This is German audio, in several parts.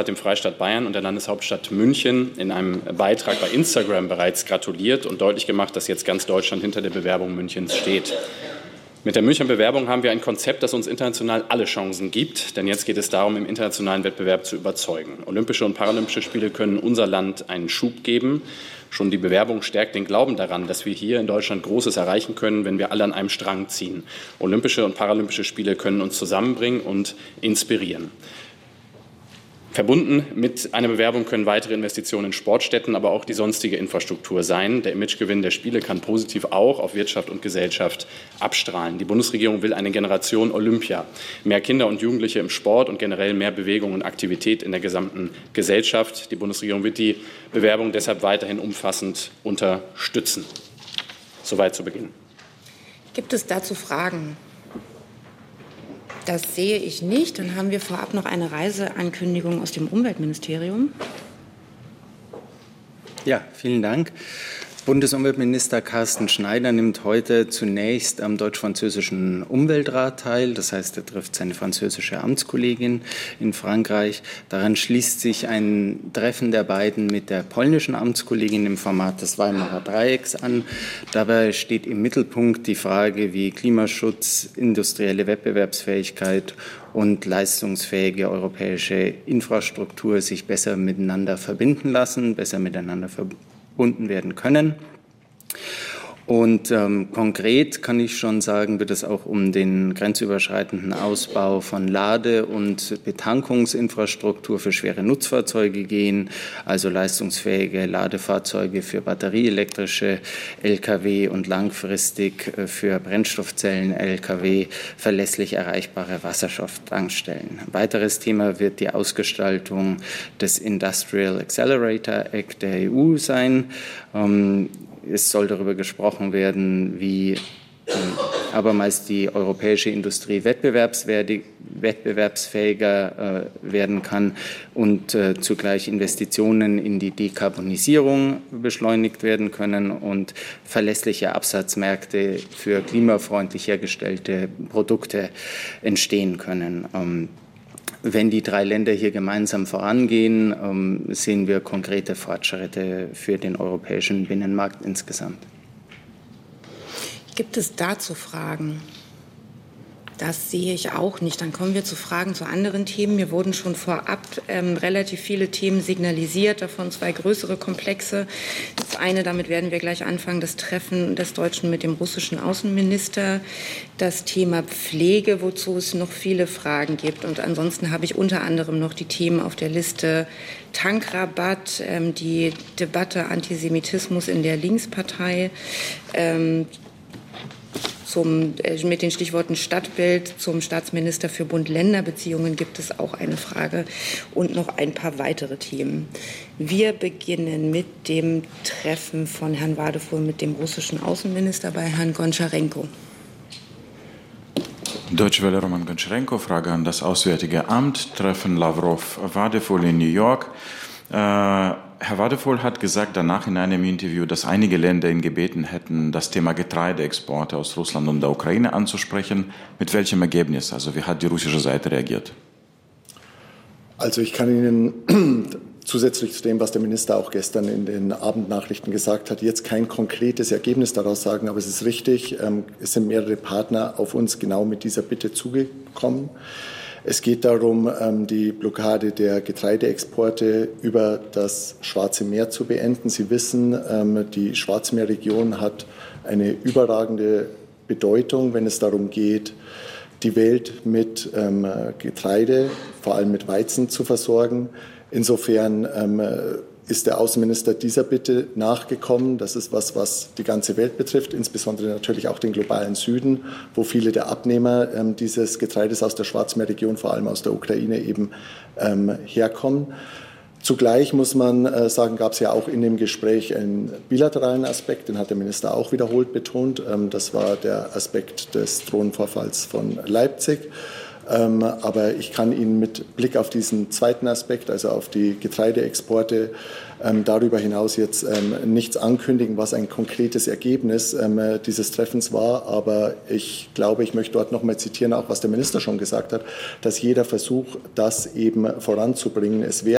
hat dem Freistaat Bayern und der Landeshauptstadt München in einem Beitrag bei Instagram bereits gratuliert und deutlich gemacht, dass jetzt ganz Deutschland hinter der Bewerbung Münchens steht. Mit der Münchner Bewerbung haben wir ein Konzept, das uns international alle Chancen gibt. Denn jetzt geht es darum, im internationalen Wettbewerb zu überzeugen. Olympische und Paralympische Spiele können unser Land einen Schub geben. Schon die Bewerbung stärkt den Glauben daran, dass wir hier in Deutschland Großes erreichen können, wenn wir alle an einem Strang ziehen. Olympische und Paralympische Spiele können uns zusammenbringen und inspirieren. Verbunden mit einer Bewerbung können weitere Investitionen in Sportstätten, aber auch die sonstige Infrastruktur sein. Der Imagegewinn der Spiele kann positiv auch auf Wirtschaft und Gesellschaft abstrahlen. Die Bundesregierung will eine Generation Olympia. Mehr Kinder und Jugendliche im Sport und generell mehr Bewegung und Aktivität in der gesamten Gesellschaft. Die Bundesregierung wird die Bewerbung deshalb weiterhin umfassend unterstützen. Soweit zu Beginn. Gibt es dazu Fragen? Das sehe ich nicht. Dann haben wir vorab noch eine Reiseankündigung aus dem Umweltministerium. Ja, vielen Dank. Bundesumweltminister Carsten Schneider nimmt heute zunächst am deutsch-französischen Umweltrat teil. Das heißt, er trifft seine französische Amtskollegin in Frankreich. Daran schließt sich ein Treffen der beiden mit der polnischen Amtskollegin im Format des Weimarer Dreiecks an. Dabei steht im Mittelpunkt die Frage, wie Klimaschutz, industrielle Wettbewerbsfähigkeit und leistungsfähige europäische Infrastruktur sich besser miteinander verbinden lassen, besser miteinander verbunden werden können. Und konkret kann ich schon sagen, wird es auch um den grenzüberschreitenden Ausbau von Lade- und Betankungsinfrastruktur für schwere Nutzfahrzeuge gehen, also leistungsfähige Ladefahrzeuge für batterieelektrische Lkw und langfristig für Brennstoffzellen-Lkw verlässlich erreichbare Wasserstofftankstellen. Ein weiteres Thema wird die Ausgestaltung des Industrial Accelerator Act der EU sein. Es soll darüber gesprochen werden, wie abermals die europäische Industrie wettbewerbsfähiger werden kann und zugleich Investitionen in die Dekarbonisierung beschleunigt werden können und verlässliche Absatzmärkte für klimafreundlich hergestellte Produkte entstehen können. Wenn die drei Länder hier gemeinsam vorangehen, sehen wir konkrete Fortschritte für den europäischen Binnenmarkt insgesamt. Gibt es dazu Fragen? Das sehe ich auch nicht. Dann kommen wir zu Fragen zu anderen Themen. Mir wurden schon vorab relativ viele Themen signalisiert, davon 2 größere Komplexe. Das eine, damit werden wir gleich anfangen, das Treffen des Deutschen mit dem russischen Außenminister. Das Thema Pflege, wozu es noch viele Fragen gibt. Und ansonsten habe ich unter anderem noch die Themen auf der Liste Tankrabatt, die Debatte Antisemitismus in der Linkspartei, mit den Stichworten Stadtbild zum Staatsminister für Bund-Länder-Beziehungen gibt es auch eine Frage und noch ein paar weitere Themen. Wir beginnen mit dem Treffen von Herrn Wadefuhl mit dem russischen Außenminister bei Herrn Gontscharenko. Deutsche Welle, Roman Gontscharenko, Frage an das Auswärtige Amt, Treffen Lavrov-Wadefuhl in New York. Herr Wadefuhl hat gesagt danach in einem Interview, dass einige Länder ihn gebeten hätten, das Thema Getreideexporte aus Russland und der Ukraine anzusprechen. Mit welchem Ergebnis? Also wie hat die russische Seite reagiert? Also ich kann Ihnen zusätzlich zu dem, was der Minister auch gestern in den Abendnachrichten gesagt hat, jetzt kein konkretes Ergebnis daraus sagen, aber es ist richtig, es sind mehrere Partner auf uns genau mit dieser Bitte zugekommen. Es geht darum, die Blockade der Getreideexporte über das Schwarze Meer zu beenden. Sie wissen, die Schwarzmeerregion hat eine überragende Bedeutung, wenn es darum geht, die Welt mit Getreide, vor allem mit Weizen, zu versorgen. Insofern ist der Außenminister dieser Bitte nachgekommen. Das ist was die ganze Welt betrifft, insbesondere natürlich auch den globalen Süden, wo viele der Abnehmer dieses Getreides aus der Schwarzmeerregion, vor allem aus der Ukraine, eben herkommen. Zugleich muss man sagen, gab es ja auch in dem Gespräch einen bilateralen Aspekt, den hat der Minister auch wiederholt betont. Das war der Aspekt des Drohnenvorfalls von Leipzig. Aber ich kann Ihnen mit Blick auf diesen zweiten Aspekt, also auf die Getreideexporte, darüber hinaus jetzt nichts ankündigen, was ein konkretes Ergebnis dieses Treffens war. Aber ich glaube, ich möchte dort noch mal zitieren, auch was der Minister schon gesagt hat, dass jeder Versuch, das eben voranzubringen, es wert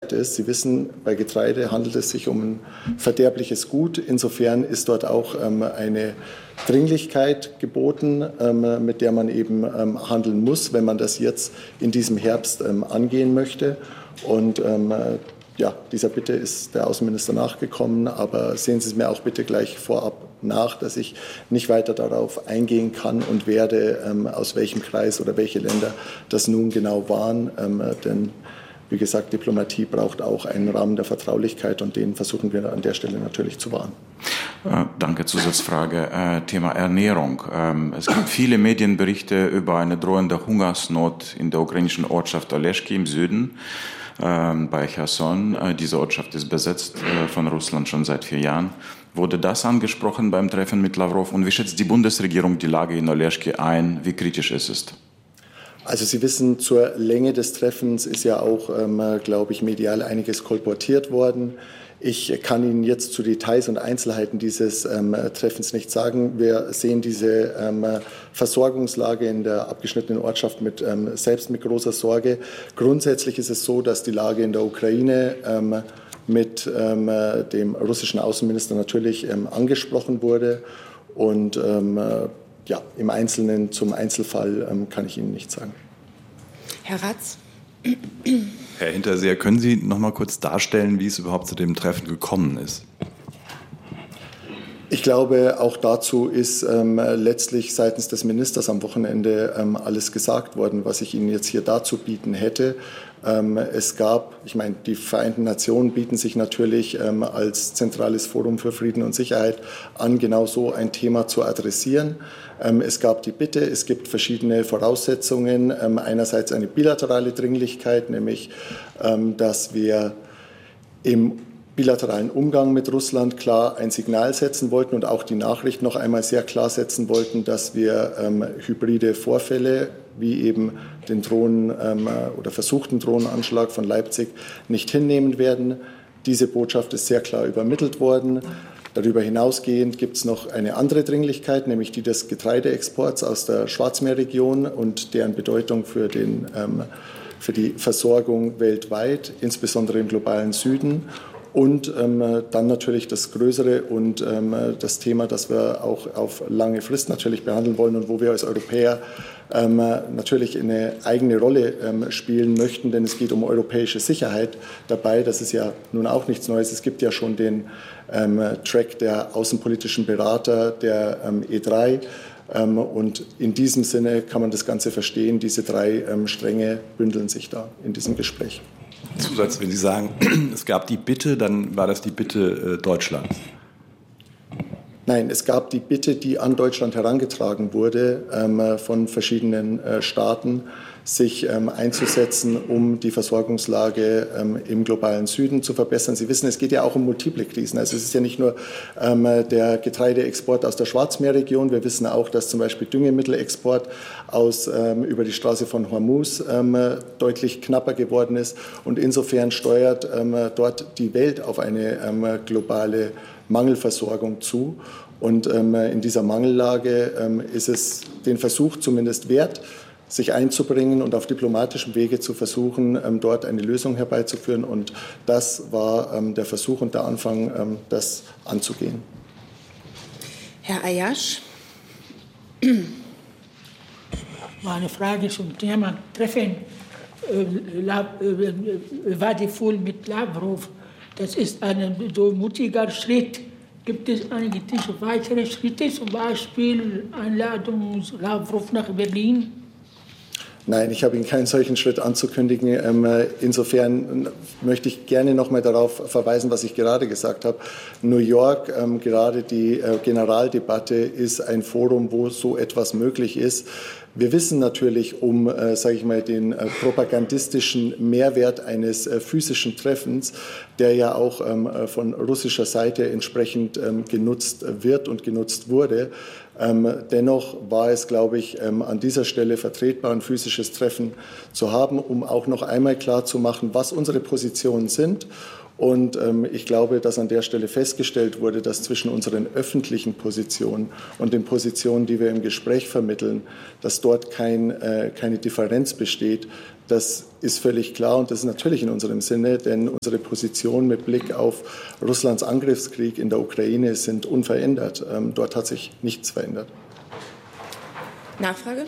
bleibt es, Sie wissen, bei Getreide handelt es sich um ein verderbliches Gut. Insofern ist dort auch eine Dringlichkeit geboten, mit der man eben handeln muss, wenn man das jetzt in diesem Herbst angehen möchte. Und ja, dieser Bitte ist der Außenminister nachgekommen, aber sehen Sie es mir auch bitte gleich vorab nach, dass ich nicht weiter darauf eingehen kann und werde, aus welchem Kreis oder welche Länder das nun genau waren. Denn, wie gesagt, Diplomatie braucht auch einen Rahmen der Vertraulichkeit und den versuchen wir an der Stelle natürlich zu wahren. Danke. Zusatzfrage. Thema Ernährung. Es gibt viele Medienberichte über eine drohende Hungersnot in der ukrainischen Ortschaft Oleschki im Süden. Bei Cherson. Diese Ortschaft ist besetzt von Russland schon seit 4 Jahren. Wurde das angesprochen beim Treffen mit Lavrov? Und wie schätzt die Bundesregierung die Lage in Oleschki ein? Wie kritisch ist es? Also Sie wissen, zur Länge des Treffens ist ja auch, glaube ich, medial einiges kolportiert worden. Ich kann Ihnen jetzt zu Details und Einzelheiten dieses Treffens nicht sagen. Wir sehen diese Versorgungslage in der abgeschnittenen Ortschaft selbst mit großer Sorge. Grundsätzlich ist es so, dass die Lage in der Ukraine mit dem russischen Außenminister natürlich angesprochen wurde. Und ja, im Einzelnen zum Einzelfall kann ich Ihnen nichts sagen. Herr Ratz. Herr Hinterseher, können Sie noch mal kurz darstellen, wie es überhaupt zu dem Treffen gekommen ist? Ich glaube, auch dazu ist letztlich seitens des Ministers am Wochenende alles gesagt worden, was ich Ihnen jetzt hier dazu bieten hätte. Es gab, ich meine, die Vereinten Nationen bieten sich natürlich als zentrales Forum für Frieden und Sicherheit an, genau so ein Thema zu adressieren. Es gab die Bitte, es gibt verschiedene Voraussetzungen. Einerseits eine bilaterale Dringlichkeit, nämlich, dass wir im bilateralen Umgang mit Russland klar ein Signal setzen wollten und auch die Nachricht noch einmal sehr klar setzen wollten, dass wir hybride Vorfälle wie eben den oder versuchten Drohnenanschlag von Leipzig nicht hinnehmen werden. Diese Botschaft ist sehr klar übermittelt worden. Darüber hinausgehend gibt es noch eine andere Dringlichkeit, nämlich die des Getreideexports aus der Schwarzmeerregion und deren Bedeutung für die Versorgung weltweit, insbesondere im globalen Süden. Und dann natürlich das Größere und das Thema, das wir auch auf lange Frist natürlich behandeln wollen und wo wir als Europäer natürlich eine eigene Rolle spielen möchten, denn es geht um europäische Sicherheit dabei. Das ist ja nun auch nichts Neues. Es gibt ja schon den Track der außenpolitischen Berater, der E3. Und in diesem Sinne kann man das Ganze verstehen. Diese 3 Stränge bündeln sich da in diesem Gespräch. Zusatz, wenn Sie sagen, es gab die Bitte, dann war das die Bitte Deutschlands. Nein, es gab die Bitte, die an Deutschland herangetragen wurde von verschiedenen Staaten, sich einzusetzen, um die Versorgungslage im globalen Süden zu verbessern. Sie wissen, es geht ja auch um multiple Krisen. Also es ist ja nicht nur der Getreideexport aus der Schwarzmeerregion. Wir wissen auch, dass zum Beispiel Düngemittelexport über die Straße von Hormuz deutlich knapper geworden ist. Und insofern steuert dort die Welt auf eine globale Mangelversorgung zu. Und in dieser Mangellage ist es den Versuch zumindest wert, sich einzubringen und auf diplomatischem Wege zu versuchen, dort eine Lösung herbeizuführen. Und das war der Versuch und der Anfang, das anzugehen. Herr Ayash. Meine Frage zum Thema Treffen Vadeful mit Lavrov. Das ist ein so mutiger Schritt. Gibt es eigentlich weitere Schritte, zum Beispiel Einladung Lavrov nach Berlin? Nein, ich habe Ihnen keinen solchen Schritt anzukündigen. Insofern möchte ich gerne noch mal darauf verweisen, was ich gerade gesagt habe. New York, gerade die Generaldebatte ist ein Forum, wo so etwas möglich ist. Wir wissen natürlich sage ich mal, den propagandistischen Mehrwert eines physischen Treffens, der ja auch von russischer Seite entsprechend genutzt wird und genutzt wurde. Dennoch war es, glaube ich, an dieser Stelle vertretbar, ein physisches Treffen zu haben, um auch noch einmal klarzumachen, was unsere Positionen sind Und ich glaube, dass an der Stelle festgestellt wurde, dass zwischen unseren öffentlichen Positionen und den Positionen, die wir im Gespräch vermitteln, dass dort keine Differenz besteht. Das ist völlig klar und das ist natürlich in unserem Sinne, denn unsere Positionen mit Blick auf Russlands Angriffskrieg in der Ukraine sind unverändert. Dort hat sich nichts verändert. Nachfrage?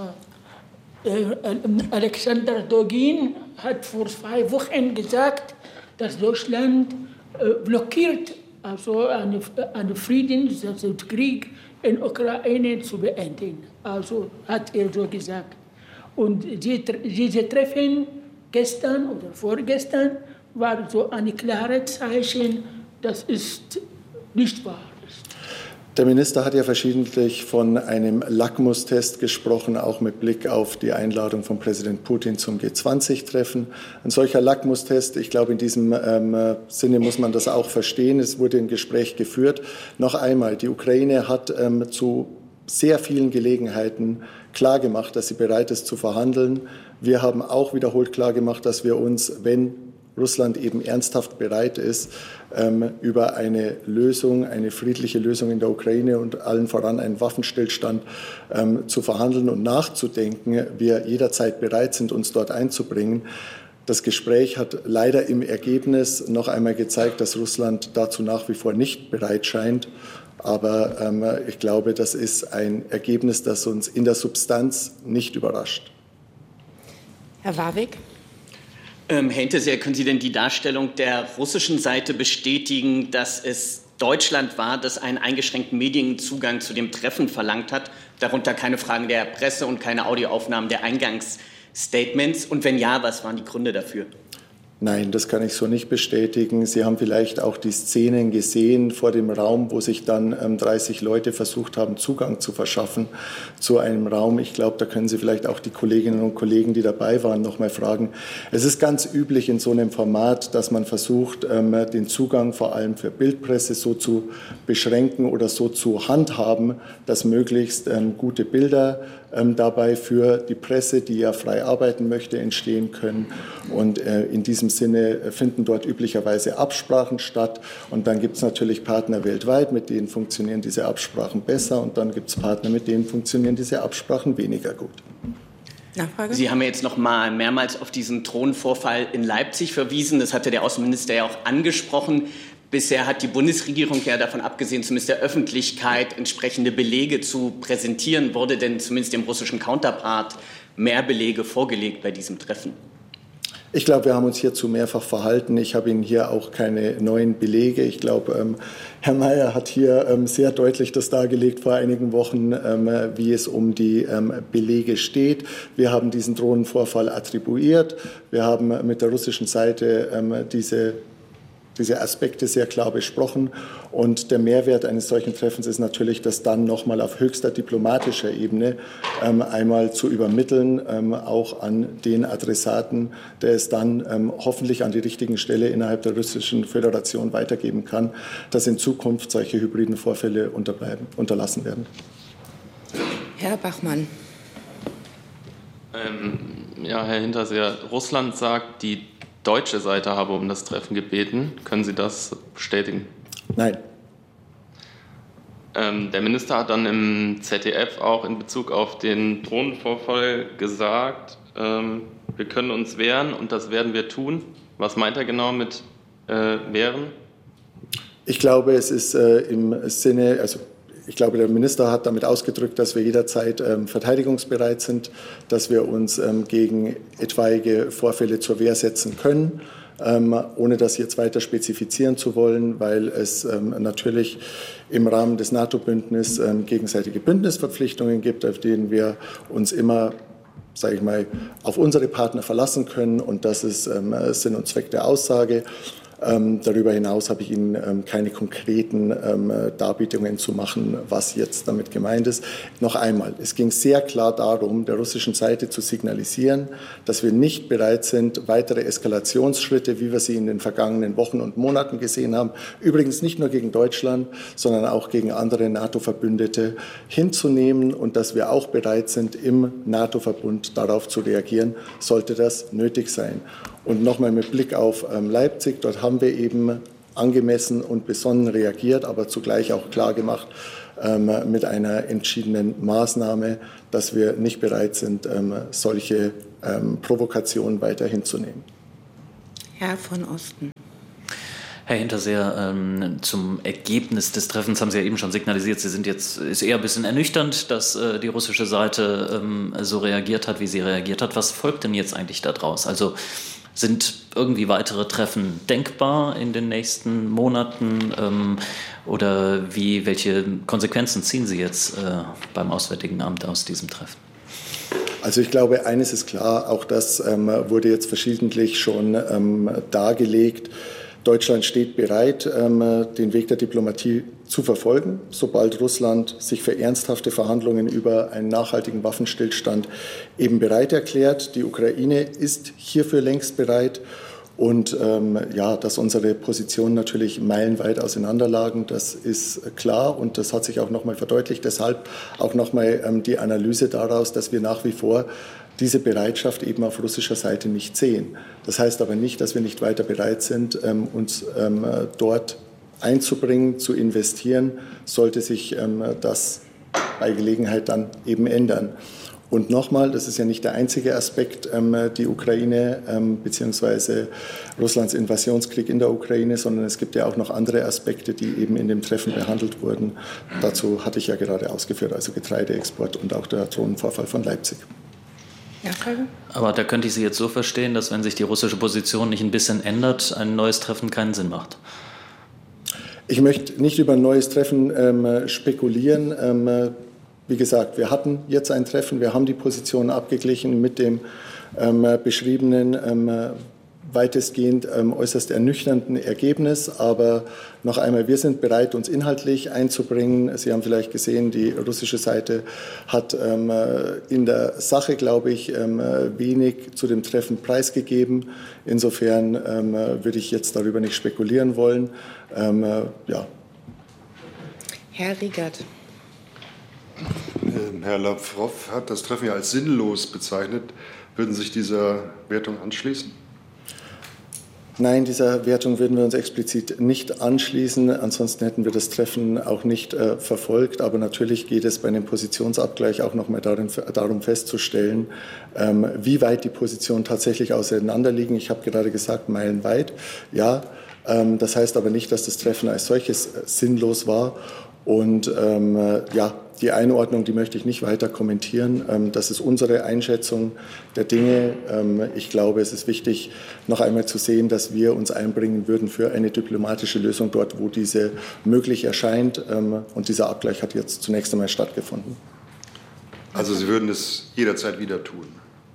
Alexander Dugin hat vor 2 Wochen gesagt, dass Deutschland blockiert, also einen Friedenskrieg in der Ukraine zu beenden. Also hat er so gesagt. Und diese Treffen gestern oder vorgestern war so ein klares Zeichen, das ist nicht wahr. Der Minister hat ja verschiedentlich von einem Lackmustest gesprochen, auch mit Blick auf die Einladung von Präsident Putin zum G20-Treffen. Ein solcher Lackmustest, ich glaube, in diesem Sinne muss man das auch verstehen. Es wurde ein Gespräch geführt. Noch einmal, die Ukraine hat zu sehr vielen Gelegenheiten klargemacht, dass sie bereit ist zu verhandeln. Wir haben auch wiederholt klargemacht, dass wir uns, wenn Russland eben ernsthaft bereit ist, über eine Lösung, eine friedliche Lösung in der Ukraine und allen voran einen Waffenstillstand zu verhandeln und nachzudenken, wir jederzeit bereit sind, uns dort einzubringen. Das Gespräch hat leider im Ergebnis noch einmal gezeigt, dass Russland dazu nach wie vor nicht bereit scheint. Aber ich glaube, das ist ein Ergebnis, das uns in der Substanz nicht überrascht. Herr Warwick. Herr Hinterseher, können Sie denn die Darstellung der russischen Seite bestätigen, dass es Deutschland war, das einen eingeschränkten Medienzugang zu dem Treffen verlangt hat, darunter keine Fragen der Presse und keine Audioaufnahmen der Eingangsstatements? Und wenn ja, was waren die Gründe dafür? Nein, das kann ich so nicht bestätigen. Sie haben vielleicht auch die Szenen gesehen vor dem Raum, wo sich dann 30 Leute versucht haben, Zugang zu verschaffen zu einem Raum. Ich glaube, da können Sie vielleicht auch die Kolleginnen und Kollegen, die dabei waren, noch mal fragen. Es ist ganz üblich in so einem Format, dass man versucht, den Zugang vor allem für Bildpresse so zu beschränken oder so zu handhaben, dass möglichst gute Bilder dabei für die Presse, die ja frei arbeiten möchte, entstehen können. Und in diesem Sinne finden dort üblicherweise Absprachen statt. Und dann gibt es natürlich Partner weltweit, mit denen funktionieren diese Absprachen besser. Und dann gibt es Partner, mit denen funktionieren diese Absprachen weniger gut. Nachfrage? Sie haben ja jetzt noch mal mehrmals auf diesen Drohnenvorfall in Leipzig verwiesen. Das hatte der Außenminister ja auch angesprochen. Bisher hat die Bundesregierung ja davon abgesehen, zumindest der Öffentlichkeit entsprechende Belege zu präsentieren. Wurde denn zumindest dem russischen Counterpart mehr Belege vorgelegt bei diesem Treffen? Ich glaube, wir haben uns hierzu mehrfach verhalten. Ich habe Ihnen hier auch keine neuen Belege. Ich glaube, Herr Mayer hat hier sehr deutlich das dargelegt vor einigen Wochen, wie es um die Belege steht. Wir haben diesen Drohnenvorfall attribuiert. Wir haben mit der russischen Seite diese Aspekte sehr klar besprochen. Und der Mehrwert eines solchen Treffens ist natürlich, das dann nochmal auf höchster diplomatischer Ebene einmal zu übermitteln, auch an den Adressaten, der es dann hoffentlich an die richtigen Stelle innerhalb der Russischen Föderation weitergeben kann, dass in Zukunft solche hybriden Vorfälle unterlassen werden. Herr Bachmann. Ja, Herr Hinterseher, Russland sagt, die deutsche Seite habe um das Treffen gebeten. Können Sie das bestätigen? Nein. Der Minister hat dann im ZDF auch in Bezug auf den Drohnenvorfall gesagt, wir können uns wehren und das werden wir tun. Was meint er genau mit wehren? Ich glaube, es ist im Sinne, ich glaube, der Minister hat damit ausgedrückt, dass wir jederzeit verteidigungsbereit sind, dass wir uns gegen etwaige Vorfälle zur Wehr setzen können, ohne das jetzt weiter spezifizieren zu wollen, weil es natürlich im Rahmen des NATO-Bündnisses gegenseitige Bündnisverpflichtungen gibt, auf denen wir uns immer, sage ich mal, auf unsere Partner verlassen können. Und das ist Sinn und Zweck der Aussage. Darüber hinaus habe ich Ihnen keine konkreten Darbietungen zu machen, was jetzt damit gemeint ist. Noch einmal, es ging sehr klar darum, der russischen Seite zu signalisieren, dass wir nicht bereit sind, weitere Eskalationsschritte, wie wir sie in den vergangenen Wochen und Monaten gesehen haben, übrigens nicht nur gegen Deutschland, sondern auch gegen andere NATO-Verbündete hinzunehmen und dass wir auch bereit sind, im NATO-Verbund darauf zu reagieren, sollte das nötig sein. Und nochmal mit Blick auf Leipzig, dort haben wir eben angemessen und besonnen reagiert, aber zugleich auch klargemacht mit einer entschiedenen Maßnahme, dass wir nicht bereit sind, solche Provokationen weiter hinzunehmen. Herr von Osten. Herr Hinterseer, zum Ergebnis des Treffens haben Sie ja eben schon signalisiert, Sie sind jetzt, ist eher ein bisschen ernüchternd, dass die russische Seite so reagiert hat, wie sie reagiert hat. Was folgt denn jetzt eigentlich daraus? Also sind irgendwie weitere Treffen denkbar in den nächsten Monaten oder welche Konsequenzen ziehen Sie jetzt beim Auswärtigen Amt aus diesem Treffen? Also ich glaube, eines ist klar, auch das wurde jetzt verschiedentlich schon dargelegt. Deutschland steht bereit, den Weg der Diplomatie zu verfolgen, sobald Russland sich für ernsthafte Verhandlungen über einen nachhaltigen Waffenstillstand eben bereit erklärt. Die Ukraine ist hierfür längst bereit. Und dass unsere Positionen natürlich meilenweit auseinanderlagen, das ist klar und das hat sich auch nochmal verdeutlicht. Deshalb auch nochmal die Analyse daraus, dass wir nach wie vor diese Bereitschaft eben auf russischer Seite nicht sehen. Das heißt aber nicht, dass wir nicht weiter bereit sind, uns dort einzubringen, zu investieren, sollte sich das bei Gelegenheit dann eben ändern. Und nochmal, das ist ja nicht der einzige Aspekt, die Ukraine bzw. Russlands Invasionskrieg in der Ukraine, sondern es gibt ja auch noch andere Aspekte, die eben in dem Treffen behandelt wurden. Dazu hatte ich ja gerade ausgeführt, also Getreideexport und auch der Drohnenvorfall von Leipzig. Aber da könnte ich Sie jetzt so verstehen, dass wenn sich die russische Position nicht ein bisschen ändert, ein neues Treffen keinen Sinn macht. Ich möchte nicht über ein neues Treffen spekulieren. Wie gesagt, wir hatten jetzt ein Treffen, wir haben die Position abgeglichen mit dem beschriebenen, weitestgehend äußerst ernüchternden Ergebnis. Aber noch einmal, wir sind bereit, uns inhaltlich einzubringen. Sie haben vielleicht gesehen, die russische Seite hat in der Sache, glaube ich, wenig zu dem Treffen preisgegeben. Insofern würde ich jetzt darüber nicht spekulieren wollen. Herr Riegert. Herr Lavrov hat das Treffen ja als sinnlos bezeichnet. Würden Sie sich dieser Wertung anschließen? Nein, dieser Wertung würden wir uns explizit nicht anschließen. Ansonsten hätten wir das Treffen auch nicht verfolgt. Aber natürlich geht es bei einem Positionsabgleich auch noch mal darum festzustellen, wie weit die Positionen tatsächlich auseinanderliegen. Ich habe gerade gesagt, meilenweit. Ja, das heißt aber nicht, dass das Treffen als solches sinnlos war. Und die Einordnung, die möchte ich nicht weiter kommentieren. Das ist unsere Einschätzung der Dinge. Ich glaube, es ist wichtig, noch einmal zu sehen, dass wir uns einbringen würden für eine diplomatische Lösung dort, wo diese möglich erscheint. Und dieser Abgleich hat jetzt zunächst einmal stattgefunden. Also Sie würden es jederzeit wieder tun?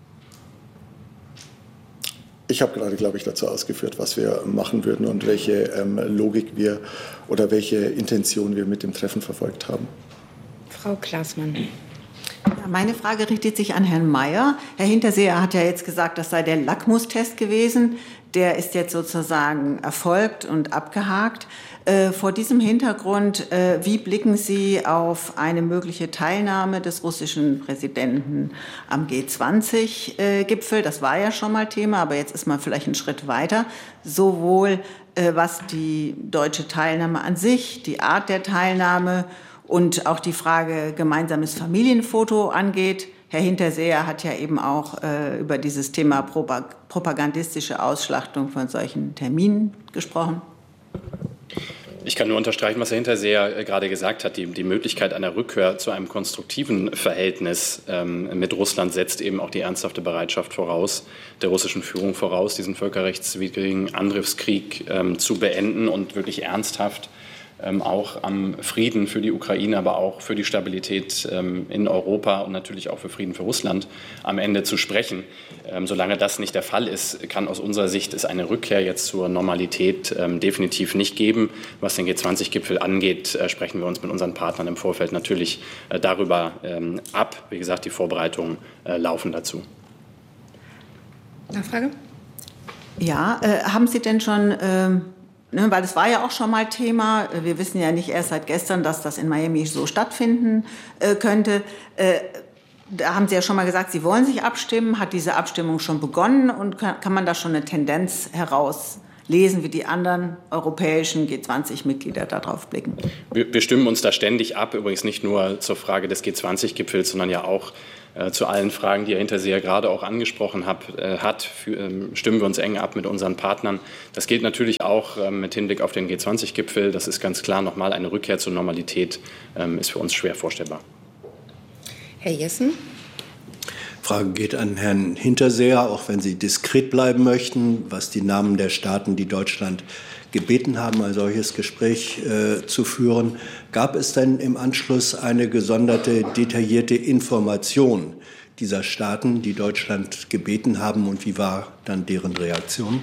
Ich habe gerade, glaube ich, dazu ausgeführt, was wir machen würden und welche Logik wir oder welche Intention wir mit dem Treffen verfolgt haben. Frau Klaßmann. Ja, meine Frage richtet sich an Herrn Mayer. Herr Hinterseer hat ja jetzt gesagt, das sei der Lackmustest gewesen. Der ist jetzt sozusagen erfolgt und abgehakt. Vor diesem Hintergrund, wie blicken Sie auf eine mögliche Teilnahme des russischen Präsidenten am G20-Gipfel? Das war ja schon mal Thema, aber jetzt ist man vielleicht einen Schritt weiter. Sowohl was die deutsche Teilnahme an sich, die Art der Teilnahme und auch die Frage gemeinsames Familienfoto angeht. Herr Hinterseer hat ja eben auch über dieses Thema propagandistische Ausschlachtung von solchen Terminen gesprochen. Ich kann nur unterstreichen, was Herr Hinterseer gerade gesagt hat. Die Möglichkeit einer Rückkehr zu einem konstruktiven Verhältnis mit Russland setzt eben auch die ernsthafte Bereitschaft voraus, der russischen Führung voraus, diesen völkerrechtswidrigen Angriffskrieg zu beenden und wirklich ernsthaft auch am Frieden für die Ukraine, aber auch für die Stabilität in Europa und natürlich auch für Frieden für Russland am Ende zu sprechen. Solange das nicht der Fall ist, kann aus unserer Sicht es eine Rückkehr jetzt zur Normalität definitiv nicht geben. Was den G20-Gipfel angeht, sprechen wir uns mit unseren Partnern im Vorfeld natürlich darüber ab. Wie gesagt, die Vorbereitungen laufen dazu. Nachfrage? Ja, haben Sie denn schon... weil es war ja auch schon mal Thema. Wir wissen ja nicht erst seit gestern, dass das in Miami so stattfinden könnte. Da haben Sie ja schon mal gesagt, Sie wollen sich abstimmen. Hat diese Abstimmung schon begonnen und kann man da schon eine Tendenz herauslesen, wie die anderen europäischen G20-Mitglieder darauf blicken? Wir stimmen uns da ständig ab, übrigens nicht nur zur Frage des G20-Gipfels, sondern ja auch zu allen Fragen, die Herr Hinterseher gerade auch angesprochen hat, stimmen wir uns eng ab mit unseren Partnern. Das gilt natürlich auch mit Hinblick auf den G20-Gipfel. Das ist ganz klar, nochmal eine Rückkehr zur Normalität ist für uns schwer vorstellbar. Herr Jessen. Frage geht an Herrn Hinterseher, auch wenn Sie diskret bleiben möchten, was die Namen der Staaten, die Deutschland gebeten haben, ein solches Gespräch zu führen. Gab es denn im Anschluss eine gesonderte, detaillierte Information dieser Staaten, die Deutschland gebeten haben, und wie war dann deren Reaktion?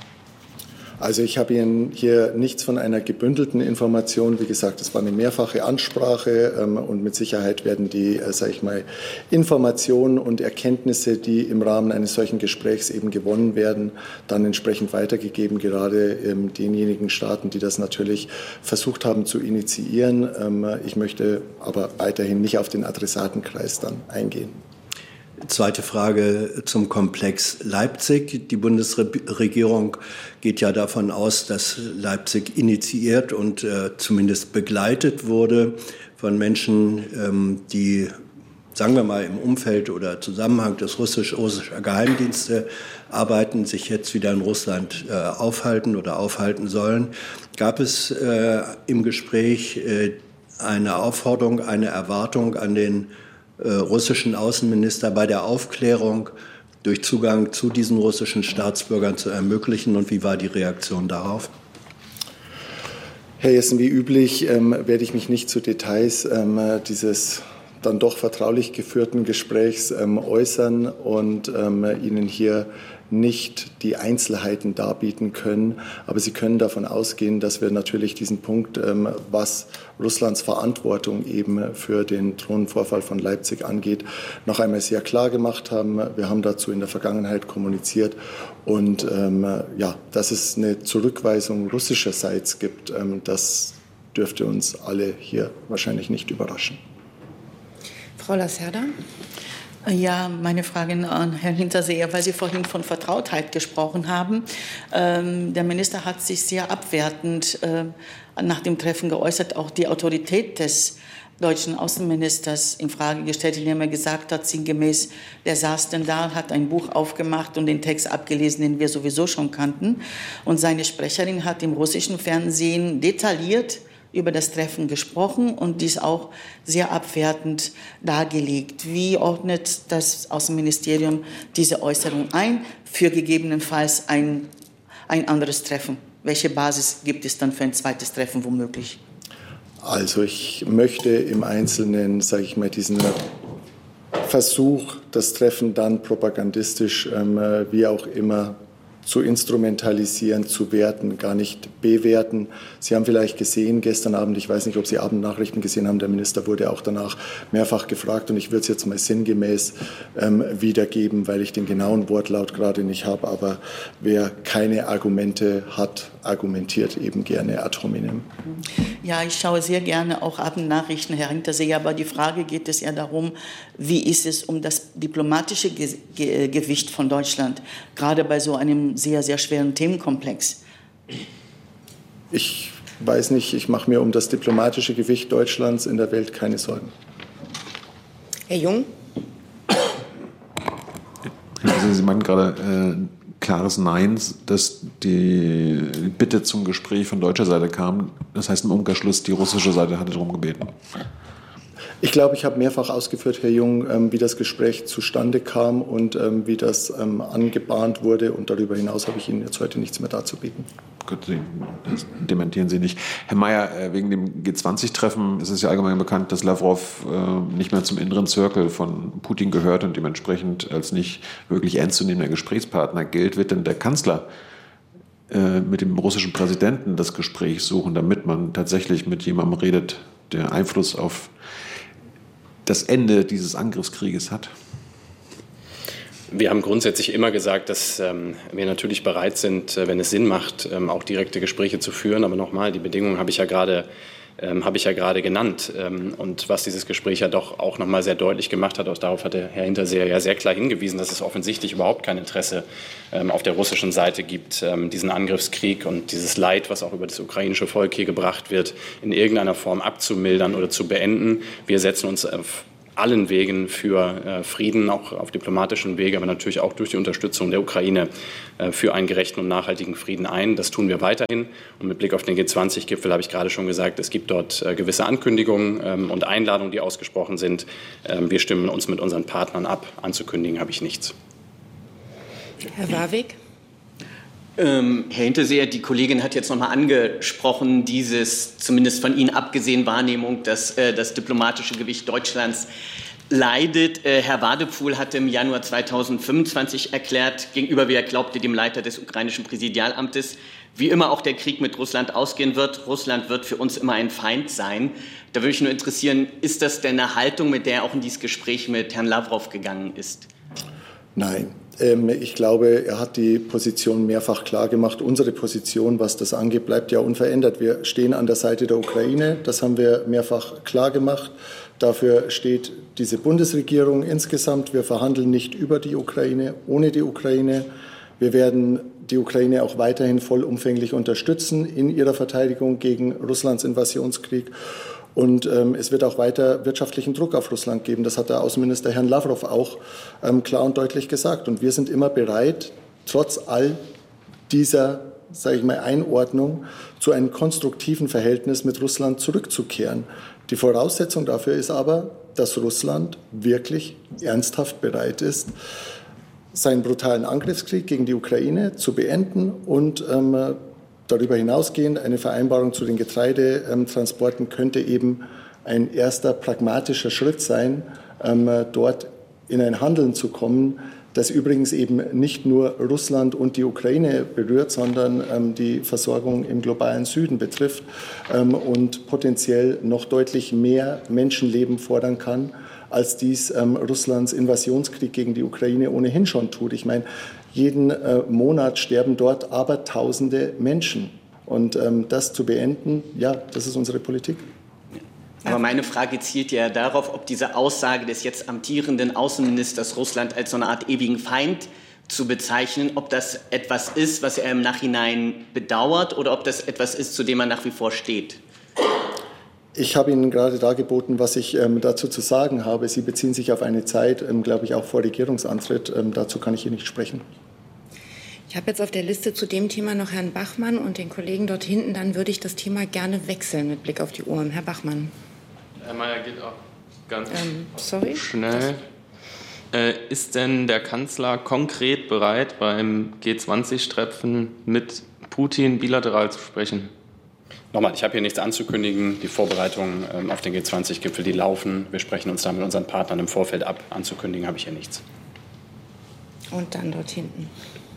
Also ich habe Ihnen hier nichts von einer gebündelten Information. Wie gesagt, es war eine mehrfache Ansprache und mit Sicherheit werden die, Informationen und Erkenntnisse, die im Rahmen eines solchen Gesprächs eben gewonnen werden, dann entsprechend weitergegeben, gerade denjenigen Staaten, die das natürlich versucht haben zu initiieren. Ich möchte aber weiterhin nicht auf den Adressatenkreis dann eingehen. Zweite Frage zum Komplex Leipzig. Die Bundesregierung geht ja davon aus, dass Leipzig initiiert und zumindest begleitet wurde von Menschen, die, sagen wir mal, im Umfeld oder Zusammenhang des russischer Geheimdienste arbeiten, sich jetzt wieder in Russland aufhalten sollen. Gab es im Gespräch eine Aufforderung, eine Erwartung an den russischen Außenminister bei der Aufklärung durch Zugang zu diesen russischen Staatsbürgern zu ermöglichen, und wie war die Reaktion darauf? Herr Jessen, wie üblich werde ich mich nicht zu Details dieses dann doch vertraulich geführten Gesprächs äußern und Ihnen hier nicht die Einzelheiten darbieten können. Aber Sie können davon ausgehen, dass wir natürlich diesen Punkt, was Russlands Verantwortung eben für den Drohnenvorfall von Leipzig angeht, noch einmal sehr klar gemacht haben. Wir haben dazu in der Vergangenheit kommuniziert. Und dass es eine Zurückweisung russischerseits gibt, das dürfte uns alle hier wahrscheinlich nicht überraschen. Frau Lacerda. Ja, meine Frage an Herrn Hinterseher, weil Sie vorhin von Vertrautheit gesprochen haben. Der Minister hat sich sehr abwertend nach dem Treffen geäußert, auch die Autorität des deutschen Außenministers in Frage gestellt, indem er gesagt hat, sinngemäß, der saß denn da, hat ein Buch aufgemacht und den Text abgelesen, den wir sowieso schon kannten. Und seine Sprecherin hat im russischen Fernsehen detailliert über das Treffen gesprochen und dies auch sehr abwertend dargelegt. Wie ordnet das Außenministerium diese Äußerung ein für gegebenenfalls ein anderes Treffen? Welche Basis gibt es dann für ein zweites Treffen womöglich? Also ich möchte im Einzelnen, diesen Versuch, das Treffen dann propagandistisch, wie auch immer, zu instrumentalisieren, zu werten, gar nicht bewerten. Sie haben vielleicht gesehen gestern Abend, ich weiß nicht, ob Sie Abendnachrichten gesehen haben, der Minister wurde auch danach mehrfach gefragt und ich würde es jetzt mal sinngemäß wiedergeben, weil ich den genauen Wortlaut gerade nicht habe, aber wer keine Argumente hat, argumentiert eben gerne ad hominem. Ja, ich schaue sehr gerne auch Abendnachrichten, Herr Hinterseher, aber die Frage geht es ja darum, wie ist es um das diplomatische Gewicht von Deutschland, gerade bei so einem sehr, sehr schweren Themenkomplex? Ich weiß nicht, ich mache mir um das diplomatische Gewicht Deutschlands in der Welt keine Sorgen. Herr Jung? Also Sie meinen gerade klares Nein, dass die Bitte zum Gespräch von deutscher Seite kam. Das heißt im Umkehrschluss, die russische Seite hatte darum gebeten. Ich glaube, ich habe mehrfach ausgeführt, Herr Jung, wie das Gespräch zustande kam und wie das angebahnt wurde. Und darüber hinaus habe ich Ihnen jetzt heute nichts mehr darzubieten. Gut, das dementieren Sie nicht. Herr Mayer, wegen dem G20-Treffen ist es ja allgemein bekannt, dass Lavrov nicht mehr zum inneren Zirkel von Putin gehört und dementsprechend als nicht wirklich ernstzunehmender Gesprächspartner gilt. Wird denn der Kanzler mit dem russischen Präsidenten das Gespräch suchen, damit man tatsächlich mit jemandem redet, der Einfluss auf das Ende dieses Angriffskrieges hat? Wir haben grundsätzlich immer gesagt, dass wir natürlich bereit sind, wenn es Sinn macht, auch direkte Gespräche zu führen. Aber nochmal, die Bedingungen habe ich ja gerade habe ich ja gerade genannt. Und was dieses Gespräch ja doch auch nochmal sehr deutlich gemacht hat, auch darauf hat der Herr Hinterseher ja sehr klar hingewiesen, dass es offensichtlich überhaupt kein Interesse auf der russischen Seite gibt, diesen Angriffskrieg und dieses Leid, was auch über das ukrainische Volk hier gebracht wird, in irgendeiner Form abzumildern oder zu beenden. Wir setzen uns auf allen Wegen für Frieden, auch auf diplomatischen Wege, aber natürlich auch durch die Unterstützung der Ukraine für einen gerechten und nachhaltigen Frieden ein. Das tun wir weiterhin. Und mit Blick auf den G20-Gipfel habe ich gerade schon gesagt, es gibt dort gewisse Ankündigungen und Einladungen, die ausgesprochen sind. Wir stimmen uns mit unseren Partnern ab. Anzukündigen habe ich nichts. Herr Warwick. Herr Hinterseher, die Kollegin hat jetzt noch mal angesprochen, dieses zumindest von Ihnen abgesehen Wahrnehmung, dass das diplomatische Gewicht Deutschlands leidet. Herr Wadephul hatte im Januar 2025 erklärt, gegenüber, wie er glaubte, dem Leiter des ukrainischen Präsidialamtes, wie immer auch der Krieg mit Russland ausgehen wird. Russland wird für uns immer ein Feind sein. Da würde mich nur interessieren, ist das denn eine Haltung, mit der er auch in dieses Gespräch mit Herrn Lavrov gegangen ist? Nein. Ich glaube, er hat die Position mehrfach klar gemacht. Unsere Position, was das angeht, bleibt ja unverändert. Wir stehen an der Seite der Ukraine. Das haben wir mehrfach klar gemacht. Dafür steht diese Bundesregierung insgesamt. Wir verhandeln nicht über die Ukraine, ohne die Ukraine. Wir werden die Ukraine auch weiterhin vollumfänglich unterstützen in ihrer Verteidigung gegen Russlands Invasionskrieg. Und es wird auch weiter wirtschaftlichen Druck auf Russland geben. Das hat der Außenminister Herrn Lavrov auch klar und deutlich gesagt. Und wir sind immer bereit, trotz all dieser, sage ich mal, Einordnung zu einem konstruktiven Verhältnis mit Russland zurückzukehren. Die Voraussetzung dafür ist aber, dass Russland wirklich ernsthaft bereit ist, seinen brutalen Angriffskrieg gegen die Ukraine zu beenden und darüber hinausgehend eine Vereinbarung zu den Getreidetransporten könnte eben ein erster pragmatischer Schritt sein, dort in ein Handeln zu kommen, das übrigens eben nicht nur Russland und die Ukraine berührt, sondern die Versorgung im globalen Süden betrifft und potenziell noch deutlich mehr Menschenleben fordern kann, als dies Russlands Invasionskrieg gegen die Ukraine ohnehin schon tut. Ich meine, jeden Monat sterben dort Abertausende Menschen. Und das zu beenden, ja, das ist unsere Politik. Aber meine Frage zielt ja darauf, ob diese Aussage des jetzt amtierenden Außenministers, Russland als so eine Art ewigen Feind zu bezeichnen, ob das etwas ist, was er im Nachhinein bedauert oder ob das etwas ist, zu dem er nach wie vor steht. Ich habe Ihnen gerade dargeboten, was ich dazu zu sagen habe. Sie beziehen sich auf eine Zeit, glaube ich, auch vor Regierungsantritt. Dazu kann ich hier nicht sprechen. Ich habe jetzt auf der Liste zu dem Thema noch Herrn Bachmann und den Kollegen dort hinten. Dann würde ich das Thema gerne wechseln mit Blick auf die Uhr. Herr Bachmann. Herr Mayer geht auch ganz schnell. Ist denn der Kanzler konkret bereit, beim G20-Treffen mit Putin bilateral zu sprechen? Nochmal, ich habe hier nichts anzukündigen. Die Vorbereitungen auf den G20-Gipfel, die laufen. Wir sprechen uns da mit unseren Partnern im Vorfeld ab. Anzukündigen habe ich hier nichts. Und dann dort hinten.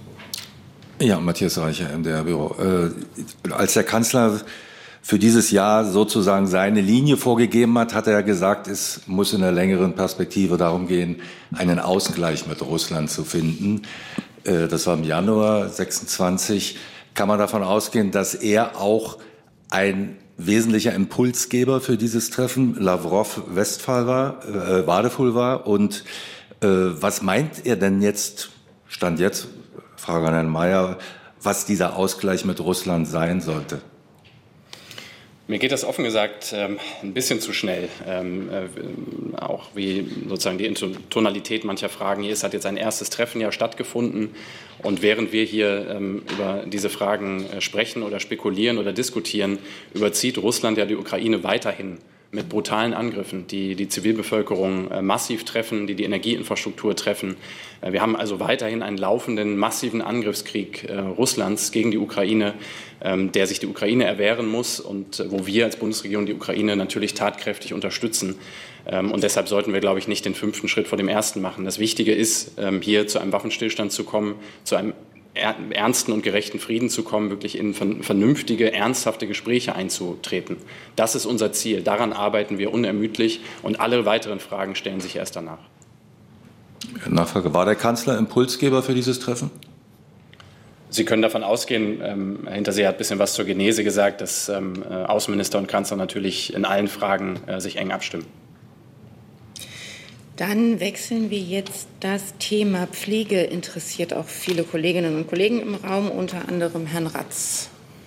Ja, Matthias Reicher, MDR-Büro. Als der Kanzler für dieses Jahr sozusagen seine Linie vorgegeben hat, hat er gesagt, es muss in der längeren Perspektive darum gehen, einen Ausgleich mit Russland zu finden. Das war im Januar 26. Kann man davon ausgehen, dass er auch ein wesentlicher Impulsgeber für dieses Treffen Lavrov-Wadephul war? Und was meint er denn jetzt, Stand jetzt, Frage an Herrn Mayer, was dieser Ausgleich mit Russland sein sollte? Mir geht das offen gesagt ein bisschen zu schnell, auch wie sozusagen die Tonalität mancher Fragen hier ist. Hat jetzt ein erstes Treffen ja stattgefunden und während wir hier über diese Fragen sprechen oder spekulieren oder diskutieren, überzieht Russland ja die Ukraine weiterhin mit brutalen Angriffen, die die Zivilbevölkerung massiv treffen, die die Energieinfrastruktur treffen. Wir haben also weiterhin einen laufenden, massiven Angriffskrieg Russlands gegen die Ukraine, der sich die Ukraine erwehren muss und wo wir als Bundesregierung die Ukraine natürlich tatkräftig unterstützen. Und deshalb sollten wir, glaube ich, nicht den 5. Schritt vor dem ersten machen. Das Wichtige ist, hier zu einem Waffenstillstand zu kommen, zu einem ernsten und gerechten Frieden zu kommen, wirklich in vernünftige, ernsthafte Gespräche einzutreten. Das ist unser Ziel. Daran arbeiten wir unermüdlich und alle weiteren Fragen stellen sich erst danach. Nachfrage. War der Kanzler Impulsgeber für dieses Treffen? Sie können davon ausgehen, Herr Hinterseer hat ein bisschen was zur Genese gesagt, dass Außenminister und Kanzler natürlich in allen Fragen sich eng abstimmen. Dann wechseln wir jetzt das Thema Pflege. Interessiert auch viele Kolleginnen und Kollegen im Raum, unter anderem Herrn Ratz.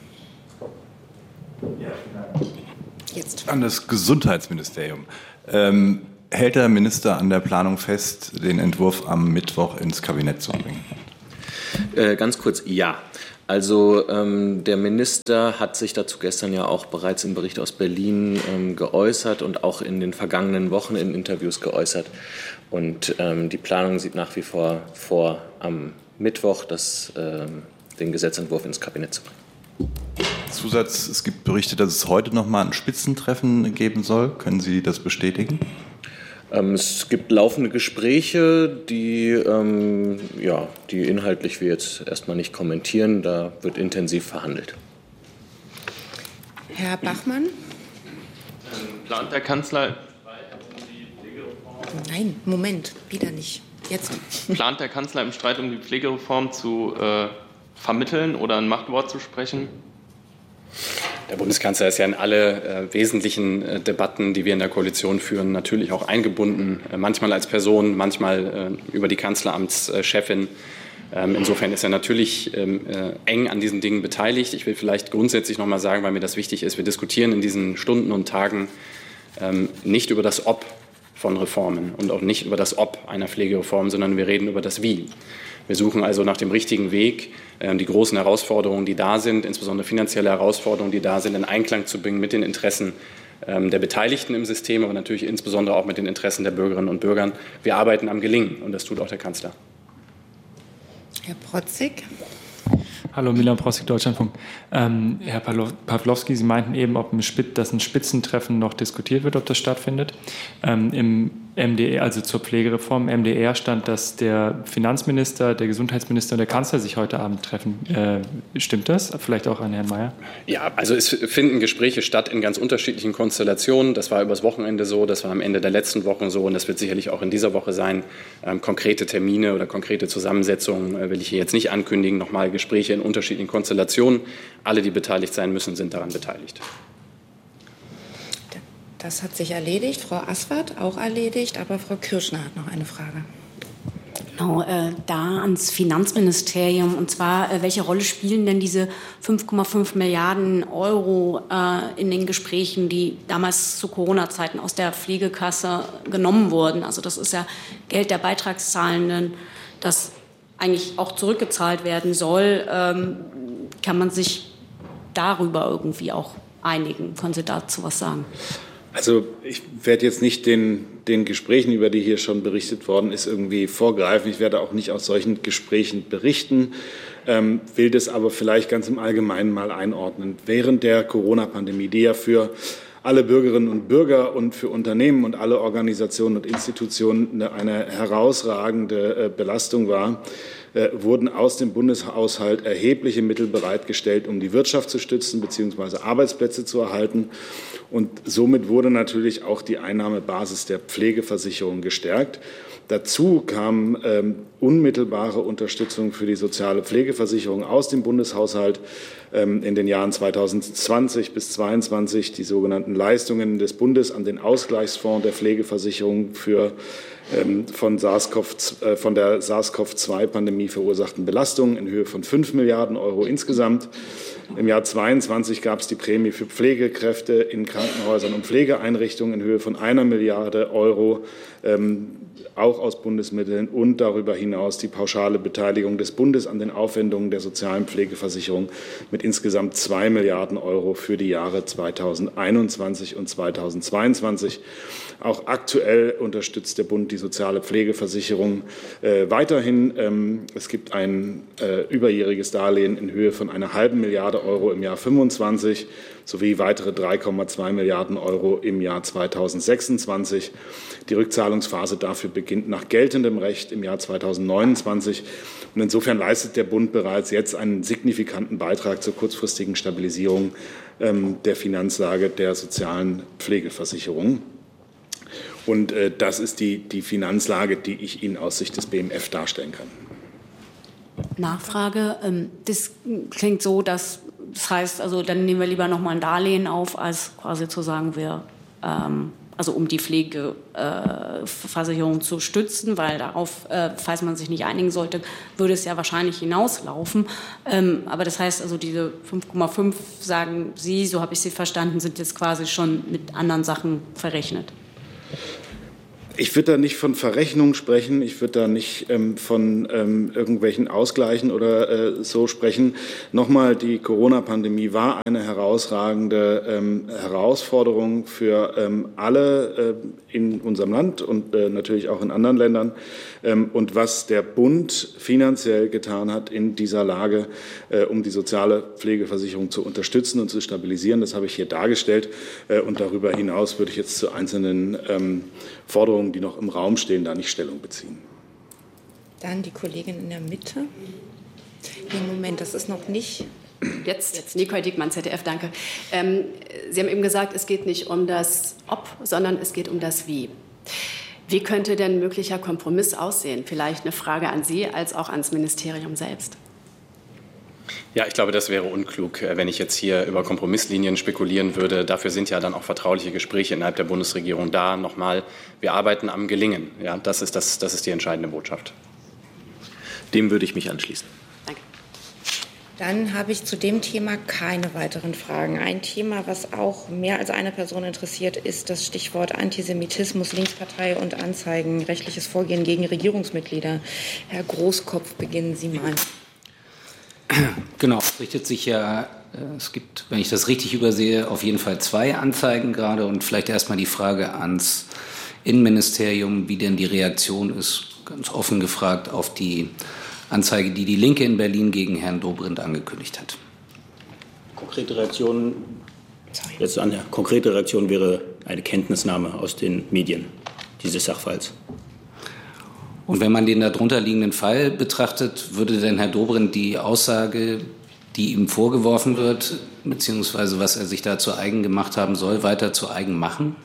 Jetzt. An das Gesundheitsministerium. Hält der Minister an der Planung fest, den Entwurf am Mittwoch ins Kabinett zu bringen? Ganz kurz, ja. Also der Minister hat sich dazu gestern ja auch bereits im Bericht aus Berlin geäußert und auch in den vergangenen Wochen in Interviews geäußert. Und die Planung sieht nach wie vor am Mittwoch den Gesetzentwurf ins Kabinett zu bringen. Zusatz, es gibt Berichte, dass es heute noch mal ein Spitzentreffen geben soll. Können Sie das bestätigen? Es gibt laufende Gespräche, die inhaltlich wir jetzt erstmal nicht kommentieren. Da wird intensiv verhandelt. Herr Bachmann? Plant der Kanzler... Nein, Moment, wieder nicht. Jetzt. Plant der Kanzler im Streit um die Pflegereform zu vermitteln oder ein Machtwort zu sprechen? Der Bundeskanzler ist ja in alle wesentlichen Debatten, die wir in der Koalition führen, natürlich auch eingebunden, manchmal als Person, manchmal über die Kanzleramtschefin. Insofern ist er natürlich eng an diesen Dingen beteiligt. Ich will vielleicht grundsätzlich noch mal sagen, weil mir das wichtig ist, wir diskutieren in diesen Stunden und Tagen nicht über das Ob von Reformen und auch nicht über das Ob einer Pflegereform, sondern wir reden über das Wie. Wir suchen also nach dem richtigen Weg, die großen Herausforderungen, die da sind, insbesondere finanzielle Herausforderungen, die da sind, in Einklang zu bringen mit den Interessen der Beteiligten im System, aber natürlich insbesondere auch mit den Interessen der Bürgerinnen und Bürger. Wir arbeiten am Gelingen und das tut auch der Kanzler. Herr Protzig. Hallo, Milan Protzig, Deutschlandfunk. Herr Pawlowski, Sie meinten eben, dass ein Spitzentreffen noch diskutiert wird, ob das stattfindet. Im MDR, also zur Pflegereform, im MDR stand, dass der Finanzminister, der Gesundheitsminister und der Kanzler sich heute Abend treffen. Stimmt das? Vielleicht auch an Herrn Mayer? Ja, also es finden Gespräche statt in ganz unterschiedlichen Konstellationen. Das war übers Wochenende so, das war am Ende der letzten Wochen so und das wird sicherlich auch in dieser Woche sein. Konkrete Termine oder konkrete Zusammensetzungen will ich hier jetzt nicht ankündigen. Nochmal Gespräche in unterschiedlichen Konstellationen. Alle, die beteiligt sein müssen, sind daran beteiligt. Das hat sich erledigt. Frau Aswad auch erledigt, aber Frau Kirschner hat noch eine Frage. Genau, da ans Finanzministerium. Und zwar, welche Rolle spielen denn diese 5,5 Milliarden Euro in den Gesprächen, die damals zu Corona-Zeiten aus der Pflegekasse genommen wurden? Also das ist ja Geld der Beitragszahlenden, das eigentlich auch zurückgezahlt werden soll. Kann man sich darüber irgendwie auch einigen? Können Sie dazu was sagen? Also ich werde jetzt nicht den Gesprächen, über die hier schon berichtet worden ist, irgendwie vorgreifen. Ich werde auch nicht aus solchen Gesprächen berichten, will das aber vielleicht ganz im Allgemeinen mal einordnen. Während der Corona-Pandemie, die ja für alle Bürgerinnen und Bürger und für Unternehmen und alle Organisationen und Institutionen eine herausragende Belastung war, wurden aus dem Bundeshaushalt erhebliche Mittel bereitgestellt, um die Wirtschaft zu stützen bzw. Arbeitsplätze zu erhalten. Und somit wurde natürlich auch die Einnahmebasis der Pflegeversicherung gestärkt. Dazu kam unmittelbare Unterstützung für die soziale Pflegeversicherung aus dem Bundeshaushalt in den Jahren 2020 bis 2022, die sogenannten Leistungen des Bundes an den Ausgleichsfonds der Pflegeversicherung von der SARS-CoV-2-Pandemie verursachten Belastungen in Höhe von 5 Milliarden Euro insgesamt. Im Jahr 2022 gab es die Prämie für Pflegekräfte in Krankenhäusern und Pflegeeinrichtungen in Höhe von 1 Milliarde Euro, auch aus Bundesmitteln, und darüber hinaus die pauschale Beteiligung des Bundes an den Aufwendungen der sozialen Pflegeversicherung mit insgesamt 2 Milliarden Euro für die Jahre 2021 und 2022. Auch aktuell unterstützt der Bund die soziale Pflegeversicherung weiterhin. Es gibt ein überjähriges Darlehen in Höhe von 0,5 Milliarde Euro im Jahr 2025 sowie weitere 3,2 Milliarden Euro im Jahr 2026. Die Rückzahlungsphase dafür beginnt nach geltendem Recht im Jahr 2029. Und insofern leistet der Bund bereits jetzt einen signifikanten Beitrag zur kurzfristigen Stabilisierung der Finanzlage der sozialen Pflegeversicherung. Und das ist die Finanzlage, die ich Ihnen aus Sicht des BMF darstellen kann. Nachfrage. Das klingt so, das heißt, also dann nehmen wir lieber nochmal ein Darlehen auf, als quasi zu sagen, also um die Pflegeversicherung zu stützen, weil darauf, falls man sich nicht einigen sollte, würde es ja wahrscheinlich hinauslaufen. Aber das heißt, also diese 5,5, sagen Sie, so habe ich Sie verstanden, sind jetzt quasi schon mit anderen Sachen verrechnet. Ich würde da nicht von Verrechnung sprechen, ich würde da nicht von irgendwelchen Ausgleichen oder so sprechen. Nochmal, die Corona-Pandemie war eine herausragende Herausforderung für alle in unserem Land und natürlich auch in anderen Ländern. Und was der Bund finanziell getan hat in dieser Lage, um die soziale Pflegeversicherung zu unterstützen und zu stabilisieren, das habe ich hier dargestellt. Und darüber hinaus würde ich jetzt zu einzelnen Forderungen, die noch im Raum stehen, da nicht Stellung beziehen. Dann die Kollegin in der Mitte. Im Moment, das ist noch nicht. Jetzt Nicole Diekmann, ZDF, danke. Sie haben eben gesagt, es geht nicht um das Ob, sondern es geht um das Wie. Wie könnte denn möglicher Kompromiss aussehen? Vielleicht eine Frage an Sie als auch ans Ministerium selbst. Ja, ich glaube, das wäre unklug, wenn ich jetzt hier über Kompromisslinien spekulieren würde. Dafür sind ja dann auch vertrauliche Gespräche innerhalb der Bundesregierung da. Nochmal, wir arbeiten am Gelingen. Ja, das ist die entscheidende Botschaft. Dem würde ich mich anschließen. Danke. Dann habe ich zu dem Thema keine weiteren Fragen. Ein Thema, was auch mehr als eine Person interessiert, ist das Stichwort Antisemitismus, Linkspartei und Anzeigen, rechtliches Vorgehen gegen Regierungsmitglieder. Herr Großkopf, beginnen Sie mal. Genau, es richtet sich ja, es gibt, wenn ich das richtig übersehe, auf jeden Fall 2 Anzeigen gerade und vielleicht erstmal die Frage ans Innenministerium, wie denn die Reaktion ist, ganz offen gefragt, auf die Anzeige, die die Linke in Berlin gegen Herrn Dobrindt angekündigt hat. Konkrete Reaktion wäre eine Kenntnisnahme aus den Medien dieses Sachverhalts. Und wenn man den darunter liegenden Fall betrachtet, würde denn Herr Dobrindt die Aussage, die ihm vorgeworfen wird, beziehungsweise was er sich da zu eigen gemacht haben soll, weiter zu eigen machen?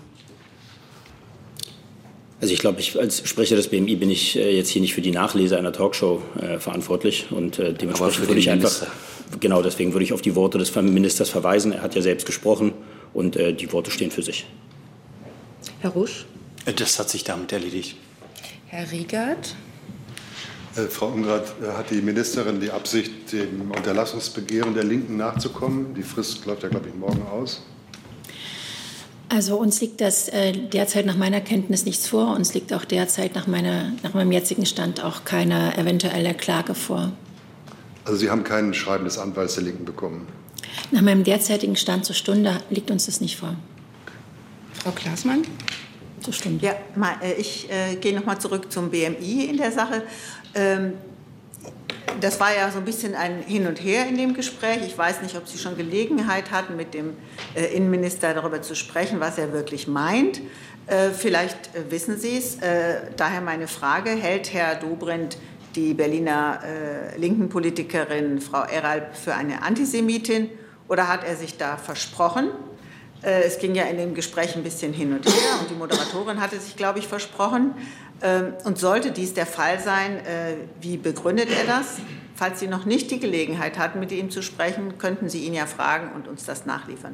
Also ich glaube, als Sprecher des BMI bin ich jetzt hier nicht für die Nachlese einer Talkshow verantwortlich und dementsprechend würde ich deswegen würde ich auf die Worte des Ministers verweisen. Er hat ja selbst gesprochen und die Worte stehen für sich. Herr Rusch? Das hat sich damit erledigt. Herr Riegert? Frau Ungrath, hat die Ministerin die Absicht, dem Unterlassungsbegehren der Linken nachzukommen? Die Frist läuft ja, glaube ich, morgen aus. Also uns liegt das derzeit nach meiner Kenntnis nichts vor. Uns liegt auch derzeit nach meinem jetzigen Stand auch keine eventuelle Klage vor. Also Sie haben kein Schreiben des Anwalts der Linken bekommen? Nach meinem derzeitigen Stand zur Stunde liegt uns das nicht vor. Frau Klaßmann? Zur Stunde. Ja, ich gehe noch mal zurück zum BMI in der Sache. Das war ja so ein bisschen ein Hin und Her in dem Gespräch. Ich weiß nicht, ob Sie schon Gelegenheit hatten, mit dem Innenminister darüber zu sprechen, was er wirklich meint. Vielleicht wissen Sie es. Daher meine Frage, hält Herr Dobrindt die Berliner linken Politikerin Frau Eralb für eine Antisemitin oder hat er sich da versprochen? Es ging ja in dem Gespräch ein bisschen hin und her und die Moderatorin hatte sich, glaube ich, versprochen. Und sollte dies der Fall sein, wie begründet er das? Falls Sie noch nicht die Gelegenheit hatten, mit ihm zu sprechen, könnten Sie ihn ja fragen und uns das nachliefern.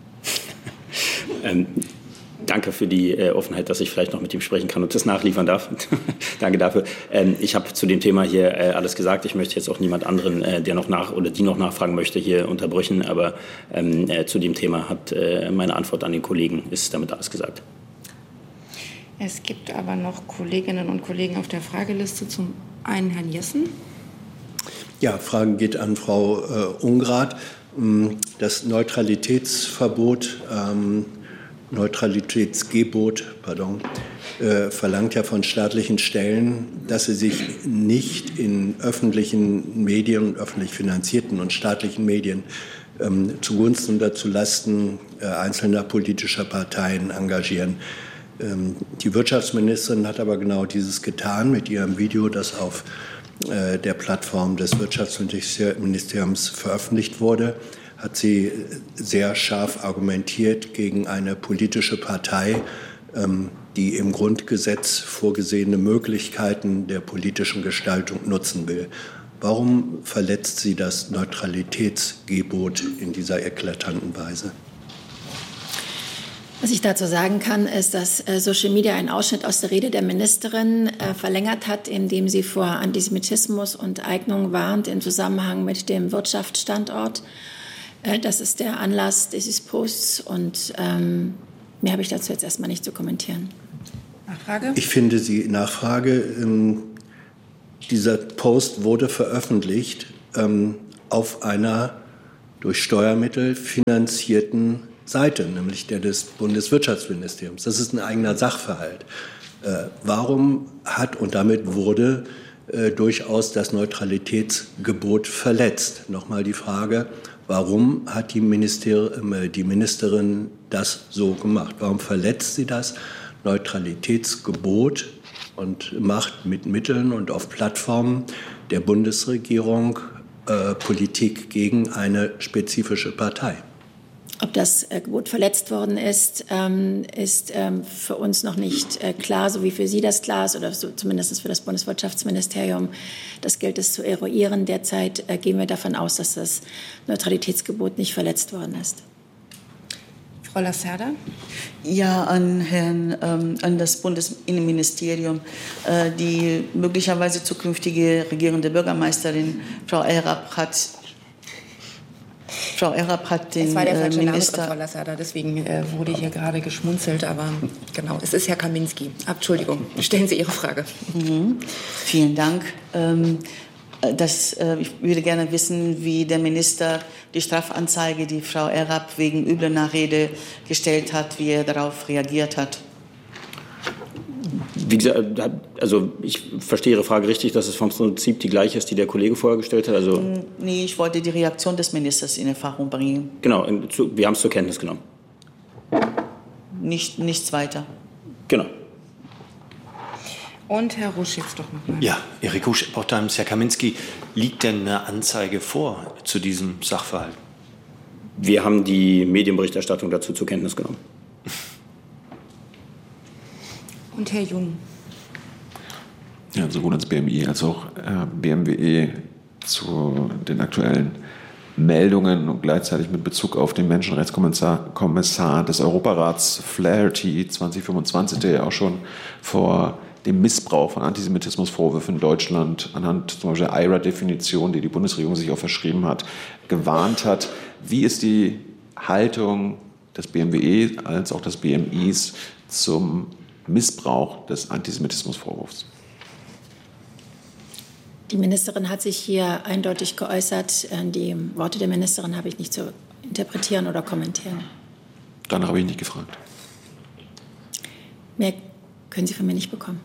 Danke für die Offenheit, dass ich vielleicht noch mit ihm sprechen kann und das nachliefern darf. Danke dafür. Ich habe zu dem Thema hier alles gesagt. Ich möchte jetzt auch niemand anderen, der noch die noch nachfragen möchte, hier unterbrechen. Aber zu dem Thema hat meine Antwort an den Kollegen, ist damit alles gesagt. Es gibt aber noch Kolleginnen und Kollegen auf der Frageliste. Zum einen Herrn Jessen. Ja, Frage geht an Frau Ungrath. Das Neutralitätsgebot, verlangt ja von staatlichen Stellen, dass sie sich nicht in öffentlichen Medien, öffentlich finanzierten und staatlichen Medien zugunsten oder zulasten einzelner politischer Parteien engagieren. Die Wirtschaftsministerin hat aber genau dieses getan mit ihrem Video, das auf der Plattform des Wirtschaftsministeriums veröffentlicht wurde, hat sie sehr scharf argumentiert gegen eine politische Partei, die im Grundgesetz vorgesehene Möglichkeiten der politischen Gestaltung nutzen will. Warum verletzt sie das Neutralitätsgebot in dieser eklatanten Weise? Was ich dazu sagen kann, ist, dass Social Media einen Ausschnitt aus der Rede der Ministerin verlängert hat, indem sie vor Antisemitismus und Eignung warnt im Zusammenhang mit dem Wirtschaftsstandort. Das ist der Anlass dieses Posts und mehr habe ich dazu jetzt erstmal nicht zu kommentieren. Nachfrage? Ich finde die Nachfrage, dieser Post wurde veröffentlicht auf einer durch Steuermittel finanzierten Seite, nämlich der des Bundeswirtschaftsministeriums. Das ist ein eigener Sachverhalt. Warum hat und damit wurde durchaus das Neutralitätsgebot verletzt? Nochmal die Frage, warum hat die Ministerin das so gemacht? Warum verletzt sie das Neutralitätsgebot und macht mit Mitteln und auf Plattformen der Bundesregierung Politik gegen eine spezifische Partei? Ob das Gebot verletzt worden ist, ist für uns noch nicht klar, so wie für Sie das klar ist oder so, zumindest für das Bundeswirtschaftsministerium. Das gilt es zu eruieren. Derzeit gehen wir davon aus, dass das Neutralitätsgebot nicht verletzt worden ist. Frau Lacerda? Ja, an das Bundesinnenministerium. Die möglicherweise zukünftige regierende Bürgermeisterin, Frau Erab, hat den das war der falsche Minister... Name, Frau Lacerda, deswegen wurde hier gerade geschmunzelt, aber genau, es ist Herr Kaminski. Entschuldigung, stellen Sie Ihre Frage. Vielen Dank. Ich würde gerne wissen, wie der Minister die Strafanzeige, die Frau Erab wegen übler Nachrede gestellt hat, wie er darauf reagiert hat. Wie gesagt, also ich verstehe Ihre Frage richtig, dass es vom Prinzip die gleiche ist, die der Kollege vorher gestellt hat. Also Nee, ich wollte die Reaktion des Ministers in Erfahrung bringen. Genau, wir haben es zur Kenntnis genommen. Nichts weiter. Genau. Und Herr Rusch jetzt doch noch mal. Ja, Erik Rusch, Epoch Times. Herr Kaminski, liegt denn eine Anzeige vor zu diesem Sachverhalt? Wir haben die Medienberichterstattung dazu zur Kenntnis genommen. Und Herr Jung? Ja, sowohl das BMI als auch BMWE zu den aktuellen Meldungen und gleichzeitig mit Bezug auf den Menschenrechtskommissar des Europarats Flaherty 2025, der ja auch schon vor dem Missbrauch von Antisemitismusvorwürfen in Deutschland anhand zum Beispiel der IHRA-Definition, die die Bundesregierung sich auch verschrieben hat, gewarnt hat. Wie ist die Haltung des BMWE als auch des BMIs zum Missbrauch des Antisemitismusvorwurfs? Die Ministerin hat sich hier eindeutig geäußert. Die Worte der Ministerin habe ich nicht zu interpretieren oder kommentieren. Danach habe ich nicht gefragt. Mehr können Sie von mir nicht bekommen.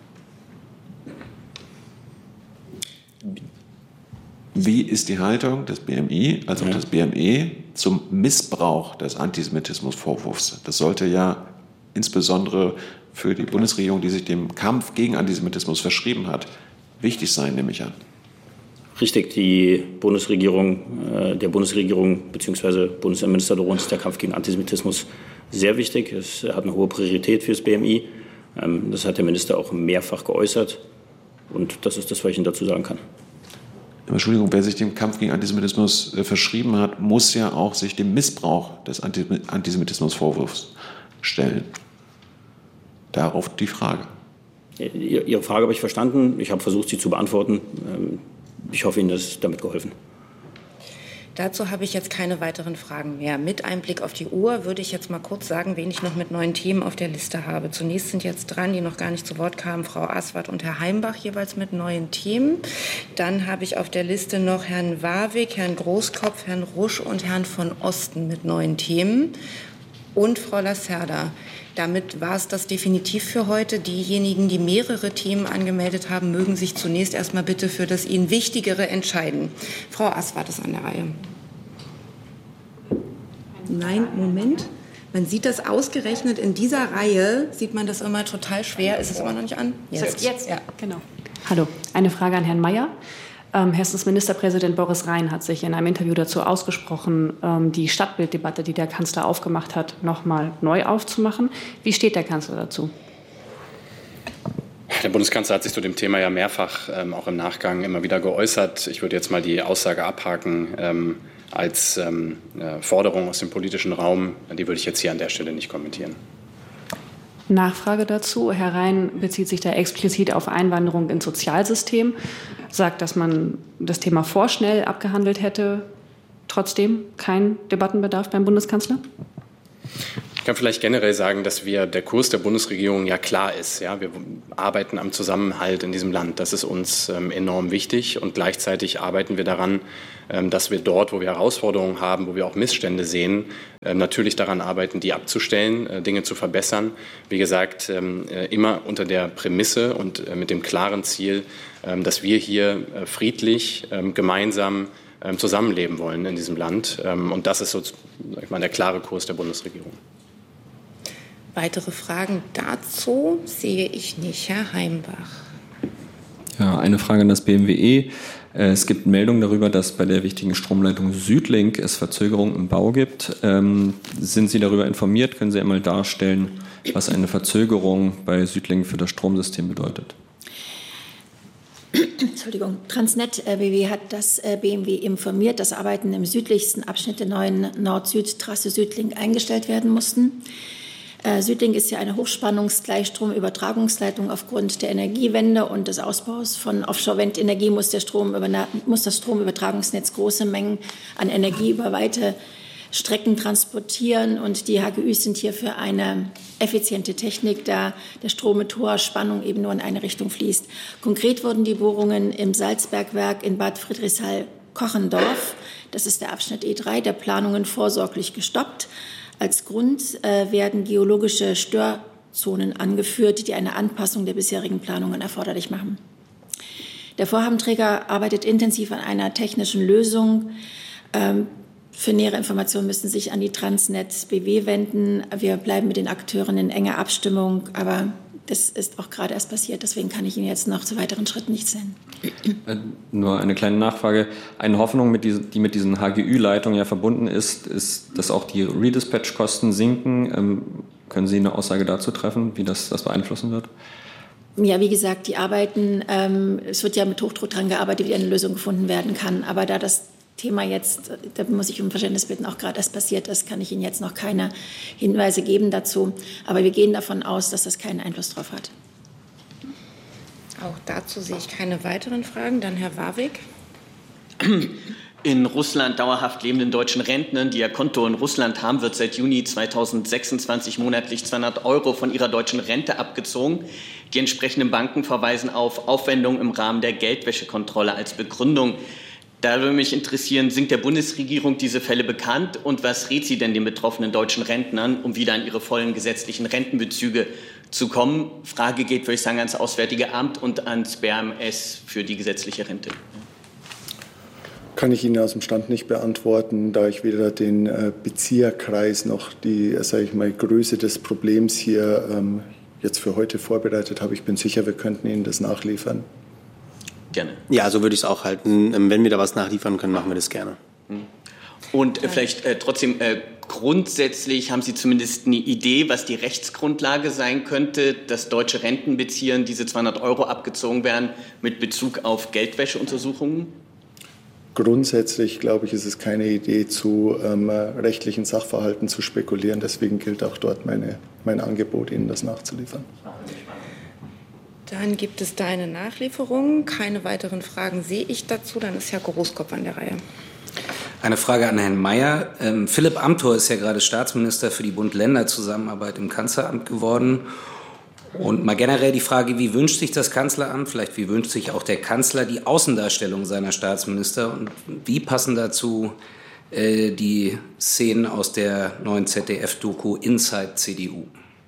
Wie ist die Haltung des BMI, also des BME, zum Missbrauch des Antisemitismusvorwurfs? Das sollte ja insbesondere für die Bundesregierung, die sich dem Kampf gegen Antisemitismus verschrieben hat, wichtig sein, nehme ich an. Richtig, die Bundesregierung, der Bundesregierung bzw. Bundesinnenminister Doron ist der Kampf gegen Antisemitismus sehr wichtig. Es hat eine hohe Priorität für das BMI. Das hat der Minister auch mehrfach geäußert. Und das ist das, was ich Ihnen dazu sagen kann. Entschuldigung, wer sich dem Kampf gegen Antisemitismus verschrieben hat, muss ja auch sich dem Missbrauch des Antisemitismusvorwurfs stellen. Darauf die Frage. Ihre Frage habe ich verstanden. Ich habe versucht, sie zu beantworten. Ich hoffe, Ihnen ist damit geholfen. Dazu habe ich jetzt keine weiteren Fragen mehr. Mit einem Blick auf die Uhr würde ich jetzt mal kurz sagen, wen ich noch mit neuen Themen auf der Liste habe. Zunächst sind jetzt dran, die noch gar nicht zu Wort kamen, Frau Aswad und Herr Heimbach jeweils mit neuen Themen. Dann habe ich auf der Liste noch Herrn Warwick, Herrn Großkopf, Herrn Rusch und Herrn von Osten mit neuen Themen. Und Frau Lacerda. Damit war es das definitiv für heute. Diejenigen, die mehrere Themen angemeldet haben, mögen sich zunächst erstmal bitte für das ihnen Wichtigere entscheiden. Frau Aswad ist an der Reihe. Nein, Moment. Man sieht das ausgerechnet in dieser Reihe, sieht man das immer total schwer. Ist es immer noch nicht an? Jetzt. Ja. Genau. Hallo, eine Frage an Herrn Mayer. Hessens Ministerpräsident Boris Rhein hat sich in einem Interview dazu ausgesprochen, die Stadtbilddebatte, die der Kanzler aufgemacht hat, noch mal neu aufzumachen. Wie steht der Kanzler dazu? Der Bundeskanzler hat sich zu dem Thema ja mehrfach auch im Nachgang immer wieder geäußert. Ich würde jetzt mal die Aussage abhaken als Forderung aus dem politischen Raum. Die würde ich jetzt hier an der Stelle nicht kommentieren. Nachfrage dazu. Herr Rhein bezieht sich da explizit auf Einwanderung ins Sozialsystem, sagt, dass man das Thema vorschnell abgehandelt hätte. Trotzdem kein Debattenbedarf beim Bundeskanzler? Ich kann vielleicht generell sagen, dass der Kurs der Bundesregierung ja klar ist. Ja, wir arbeiten am Zusammenhalt in diesem Land. Das ist uns enorm wichtig. Und gleichzeitig arbeiten wir daran, dass wir dort, wo wir Herausforderungen haben, wo wir auch Missstände sehen, natürlich daran arbeiten, die abzustellen, Dinge zu verbessern. Wie gesagt, immer unter der Prämisse und mit dem klaren Ziel, dass wir hier friedlich gemeinsam zusammenleben wollen in diesem Land. Und das ist so, sag ich mal, der klare Kurs der Bundesregierung. Weitere Fragen dazu sehe ich nicht. Herr Heimbach. Ja, eine Frage an das BMWE. Es gibt Meldungen darüber, dass bei der wichtigen Stromleitung Südlink es Verzögerungen im Bau gibt. Sind Sie darüber informiert? Können Sie einmal darstellen, was eine Verzögerung bei Südlink für das Stromsystem bedeutet? Entschuldigung, Transnet BW hat das BMW informiert, dass Arbeiten im südlichsten Abschnitt der neuen Nord-Süd-Trasse Südlink eingestellt werden mussten. Südlink ist ja eine Hochspannungsgleichstromübertragungsleitung. Aufgrund der Energiewende und des Ausbaus von Offshore-Windenergie muss das Stromübertragungsnetz große Mengen an Energie über weite Strecken transportieren. Und die HGÜs sind hier für eine effiziente Technik, da der Strom mit hoher Spannung eben nur in eine Richtung fließt. Konkret wurden die Bohrungen im Salzbergwerk in Bad Friedrichshall-Kochendorf, das ist der Abschnitt E3, der Planungen vorsorglich gestoppt. Als Grund werden geologische Störzonen angeführt, die eine Anpassung der bisherigen Planungen erforderlich machen. Der Vorhabenträger arbeitet intensiv an einer technischen Lösung. Für nähere Informationen müssen Sie sich an die Transnet BW wenden. Wir bleiben mit den Akteuren in enger Abstimmung, aber das ist auch gerade erst passiert. Deswegen kann ich Ihnen jetzt noch zu weiteren Schritten nichts nennen. Nur eine kleine Nachfrage. Eine Hoffnung, die mit diesen HGÜ-Leitungen ja verbunden ist, dass auch die Redispatch-Kosten sinken. Können Sie eine Aussage dazu treffen, wie das beeinflussen wird? Ja, wie gesagt, die arbeiten, es wird ja mit Hochdruck daran gearbeitet, wie eine Lösung gefunden werden kann. Aber da das Thema jetzt, da muss ich um Verständnis bitten, auch gerade erst passiert ist, kann ich Ihnen jetzt noch keine Hinweise geben dazu. Aber wir gehen davon aus, dass das keinen Einfluss darauf hat. Auch dazu sehe ich keine weiteren Fragen. Dann Herr Warwick. In Russland dauerhaft lebenden deutschen Rentnern, die ihr Konto in Russland haben, wird seit Juni 2026 monatlich 200 € von ihrer deutschen Rente abgezogen. Die entsprechenden Banken verweisen auf Aufwendungen im Rahmen der Geldwäschekontrolle als Begründung. Da würde mich interessieren, sind der Bundesregierung diese Fälle bekannt und was rät sie denn den betroffenen deutschen Rentnern, um wieder an ihre vollen gesetzlichen Rentenbezüge zu kommen? Frage geht, würde ich sagen, ans Auswärtige Amt und ans BAMS für die gesetzliche Rente. Kann ich Ihnen aus dem Stand nicht beantworten, da ich weder den Bezieherkreis noch die, sage ich mal, Größe des Problems hier jetzt für heute vorbereitet habe. Ich bin sicher, wir könnten Ihnen das nachliefern. Gerne. Ja, so würde ich es auch halten. Wenn wir da was nachliefern können, machen wir das gerne. Und vielleicht trotzdem grundsätzlich haben Sie zumindest eine Idee, was die Rechtsgrundlage sein könnte, dass deutsche Rentenbeziehern diese 200 € abgezogen werden mit Bezug auf Geldwäscheuntersuchungen? Grundsätzlich, glaube ich, ist es keine Idee, zu rechtlichen Sachverhalten zu spekulieren. Deswegen gilt auch dort mein Angebot, Ihnen das nachzuliefern. Dann gibt es da eine Nachlieferung. Keine weiteren Fragen sehe ich dazu. Dann ist Herr Großkopf an der Reihe. Eine Frage an Herrn Mayer. Philipp Amthor ist ja gerade Staatsminister für die Bund-Länder-Zusammenarbeit im Kanzleramt geworden. Und mal generell die Frage, wie wünscht sich das Kanzleramt, vielleicht wie wünscht sich auch der Kanzler die Außendarstellung seiner Staatsminister und wie passen dazu die Szenen aus der neuen ZDF-Doku Inside CDU?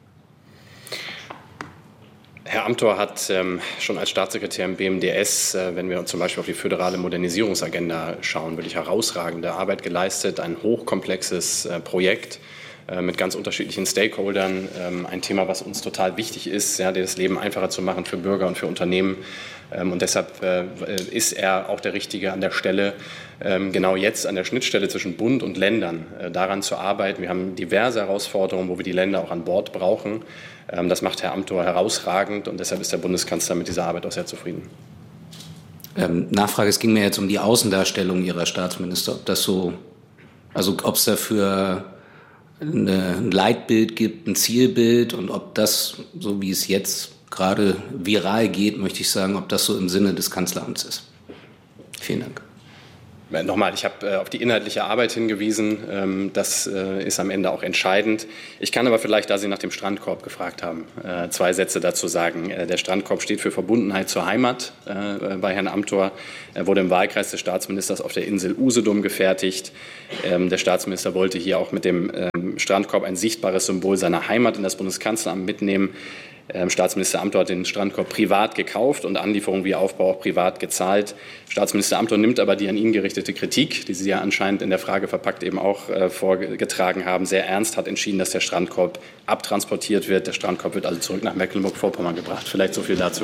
Herr Amthor hat schon als Staatssekretär im BMDS, wenn wir zum Beispiel auf die föderale Modernisierungsagenda schauen, wirklich herausragende Arbeit geleistet, ein hochkomplexes Projekt, mit ganz unterschiedlichen Stakeholdern. Ein Thema, was uns total wichtig ist, ja, das Leben einfacher zu machen für Bürger und für Unternehmen. Und deshalb ist er auch der Richtige an der Stelle, genau jetzt an der Schnittstelle zwischen Bund und Ländern daran zu arbeiten. Wir haben diverse Herausforderungen, wo wir die Länder auch an Bord brauchen. Das macht Herr Amthor herausragend und deshalb ist der Bundeskanzler mit dieser Arbeit auch sehr zufrieden. Nachfrage, es ging mir jetzt um die Außendarstellung Ihrer Staatsminister, ob das so, also ob es dafür ein Leitbild gibt, ein Zielbild und ob das, so wie es jetzt gerade viral geht, möchte ich sagen, ob das so im Sinne des Kanzleramts ist. Vielen Dank. Nochmal, ich habe auf die inhaltliche Arbeit hingewiesen. Das ist am Ende auch entscheidend. Ich kann aber vielleicht, da Sie nach dem Strandkorb gefragt haben, 2 Sätze dazu sagen. Der Strandkorb steht für Verbundenheit zur Heimat bei Herrn Amthor. Er wurde im Wahlkreis des Staatsministers auf der Insel Usedom gefertigt. Der Staatsminister wollte hier auch mit dem Strandkorb ein sichtbares Symbol seiner Heimat in das Bundeskanzleramt mitnehmen. Staatsminister Amthor hat den Strandkorb privat gekauft und Anlieferung wie Aufbau auch privat gezahlt. Staatsminister Amthor nimmt aber die an ihn gerichtete Kritik, die Sie ja anscheinend in der Frage verpackt eben auch vorgetragen haben, sehr ernst, hat entschieden, dass der Strandkorb abtransportiert wird. Der Strandkorb wird also zurück nach Mecklenburg-Vorpommern gebracht. Vielleicht so viel dazu.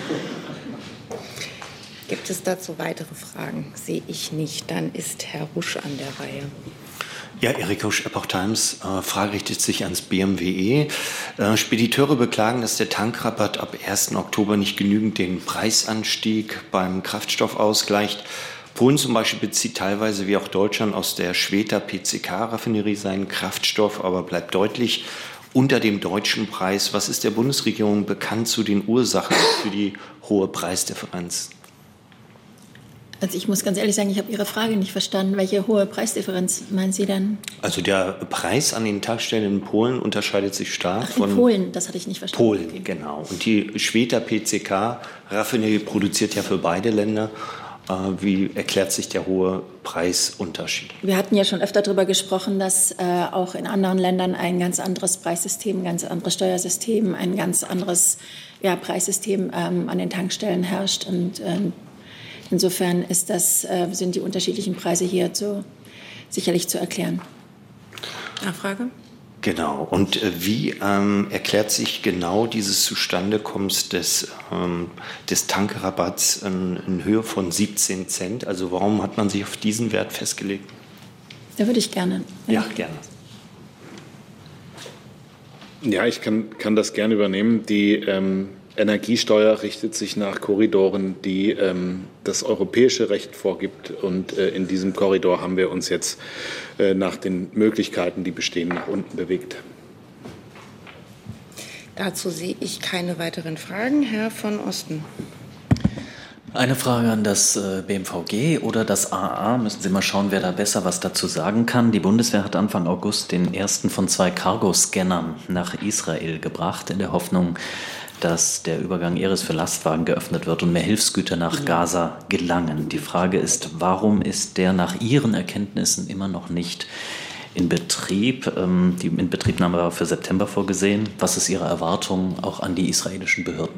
Gibt es dazu weitere Fragen? Sehe ich nicht. Dann ist Herr Rusch an der Reihe. Ja, Erik Husch, Epoch Times. Frage richtet sich ans BMWE. Spediteure beklagen, dass der Tankrabatt ab 1. Oktober nicht genügend den Preisanstieg beim Kraftstoff ausgleicht. Polen zum Beispiel bezieht teilweise, wie auch Deutschland, aus der Schwedter PCK-Raffinerie seinen Kraftstoff, aber bleibt deutlich unter dem deutschen Preis. Was ist der Bundesregierung bekannt zu den Ursachen für die hohe Preisdifferenz? Also ich muss ganz ehrlich sagen, ich habe Ihre Frage nicht verstanden. Welche hohe Preisdifferenz meinen Sie denn? Also der Preis an den Tankstellen in Polen unterscheidet sich stark von... In Polen, das hatte ich nicht verstanden. Polen, okay. Genau. Und die Schwedter PCK-Raffinerie produziert ja für beide Länder. Wie erklärt sich der hohe Preisunterschied? Wir hatten ja schon öfter darüber gesprochen, dass auch in anderen Ländern ein ganz anderes Preissystem, ein ganz anderes Steuersystem, ein ganz anderes Preissystem an den Tankstellen herrscht. Und insofern sind die unterschiedlichen Preise hier sicherlich zu erklären. Nachfrage? Genau. Und wie erklärt sich genau dieses Zustandekommen des Tankrabatts in Höhe von 17 Cent? Also warum hat man sich auf diesen Wert festgelegt? Da würde ich gerne. Ja, gerne. Ja, ich kann das gerne übernehmen. Die Energiesteuer richtet sich nach Korridoren, die das europäische Recht vorgibt. Und in diesem Korridor haben wir uns jetzt nach den Möglichkeiten, die bestehen, nach unten bewegt. Dazu sehe ich keine weiteren Fragen. Herr von Osten. Eine Frage an das BMVG oder das AA. Müssen Sie mal schauen, wer da besser was dazu sagen kann. Die Bundeswehr hat Anfang August den ersten von 2 Cargo-Scannern nach Israel gebracht, in der Hoffnung, dass der Übergang Erez für Lastwagen geöffnet wird und mehr Hilfsgüter nach Gaza gelangen. Die Frage ist, warum ist der nach Ihren Erkenntnissen immer noch nicht in Betrieb? Die Inbetriebnahme war für September vorgesehen. Was ist Ihre Erwartung auch an die israelischen Behörden?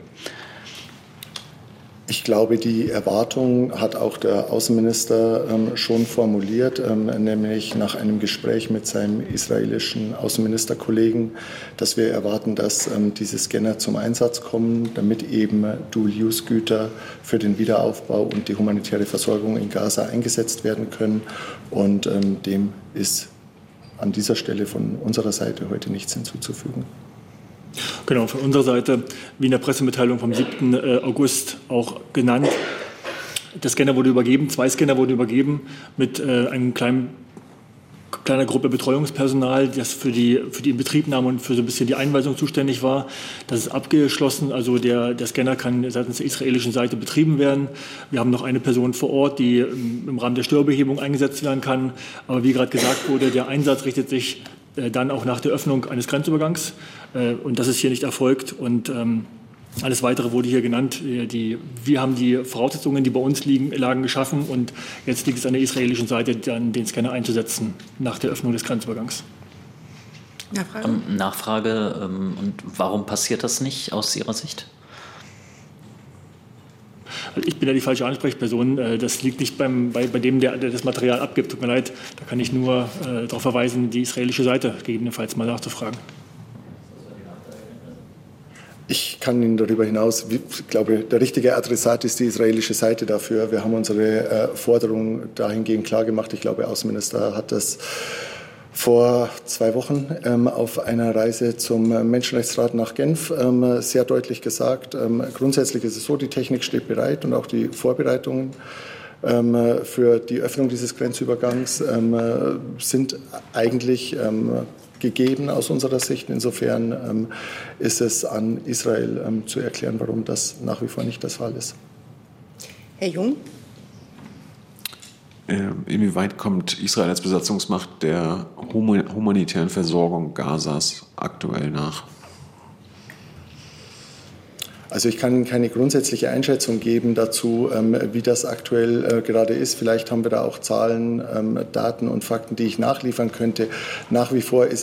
Ich glaube, die Erwartung hat auch der Außenminister schon formuliert, nämlich nach einem Gespräch mit seinem israelischen Außenministerkollegen, dass wir erwarten, dass diese Scanner zum Einsatz kommen, damit eben Dual-Use-Güter für den Wiederaufbau und die humanitäre Versorgung in Gaza eingesetzt werden können. Und dem ist an dieser Stelle von unserer Seite heute nichts hinzuzufügen. Genau, von unserer Seite, wie in der Pressemitteilung vom 7. August auch genannt, der Scanner wurde übergeben, 2 Scanner wurden übergeben mit einer kleiner Gruppe Betreuungspersonal, das für die Inbetriebnahme und für so ein bisschen die Einweisung zuständig war. Das ist abgeschlossen, also der Scanner kann seitens der israelischen Seite betrieben werden. Wir haben noch eine Person vor Ort, die im Rahmen der Steuerbehebung eingesetzt werden kann. Aber wie gerade gesagt wurde, der Einsatz richtet sich dann auch nach der Öffnung eines Grenzübergangs. Und das ist hier nicht erfolgt. Und alles Weitere wurde hier genannt. Wir haben die Voraussetzungen, die bei uns lagen, geschaffen. Und jetzt liegt es an der israelischen Seite, dann den Scanner einzusetzen nach der Öffnung des Grenzübergangs. Nachfrage. Und warum passiert das nicht aus Ihrer Sicht? ich bin ja die falsche Ansprechperson. Das liegt nicht bei dem, der das Material abgibt. Tut mir leid, da kann ich nur darauf verweisen, die israelische Seite gegebenenfalls mal nachzufragen. Ich kann Ihnen darüber hinaus, ich glaube, der richtige Adressat ist die israelische Seite dafür. Wir haben unsere Forderung dahingehend klargemacht. Ich glaube, der Außenminister hat das vor 2 Wochen auf einer Reise zum Menschenrechtsrat nach Genf sehr deutlich gesagt. Grundsätzlich ist es so, die Technik steht bereit und auch die Vorbereitungen für die Öffnung dieses Grenzübergangs sind eigentlich gegeben aus unserer Sicht. Insofern ist es an Israel zu erklären, warum das nach wie vor nicht der Fall ist. Herr Jung? Inwieweit kommt Israel als Besatzungsmacht der humanitären Versorgung Gazas aktuell nach? Also ich kann Ihnen keine grundsätzliche Einschätzung geben dazu, wie das aktuell gerade ist. Vielleicht haben wir da auch Zahlen, Daten und Fakten, die ich nachliefern könnte. Nach wie vor ist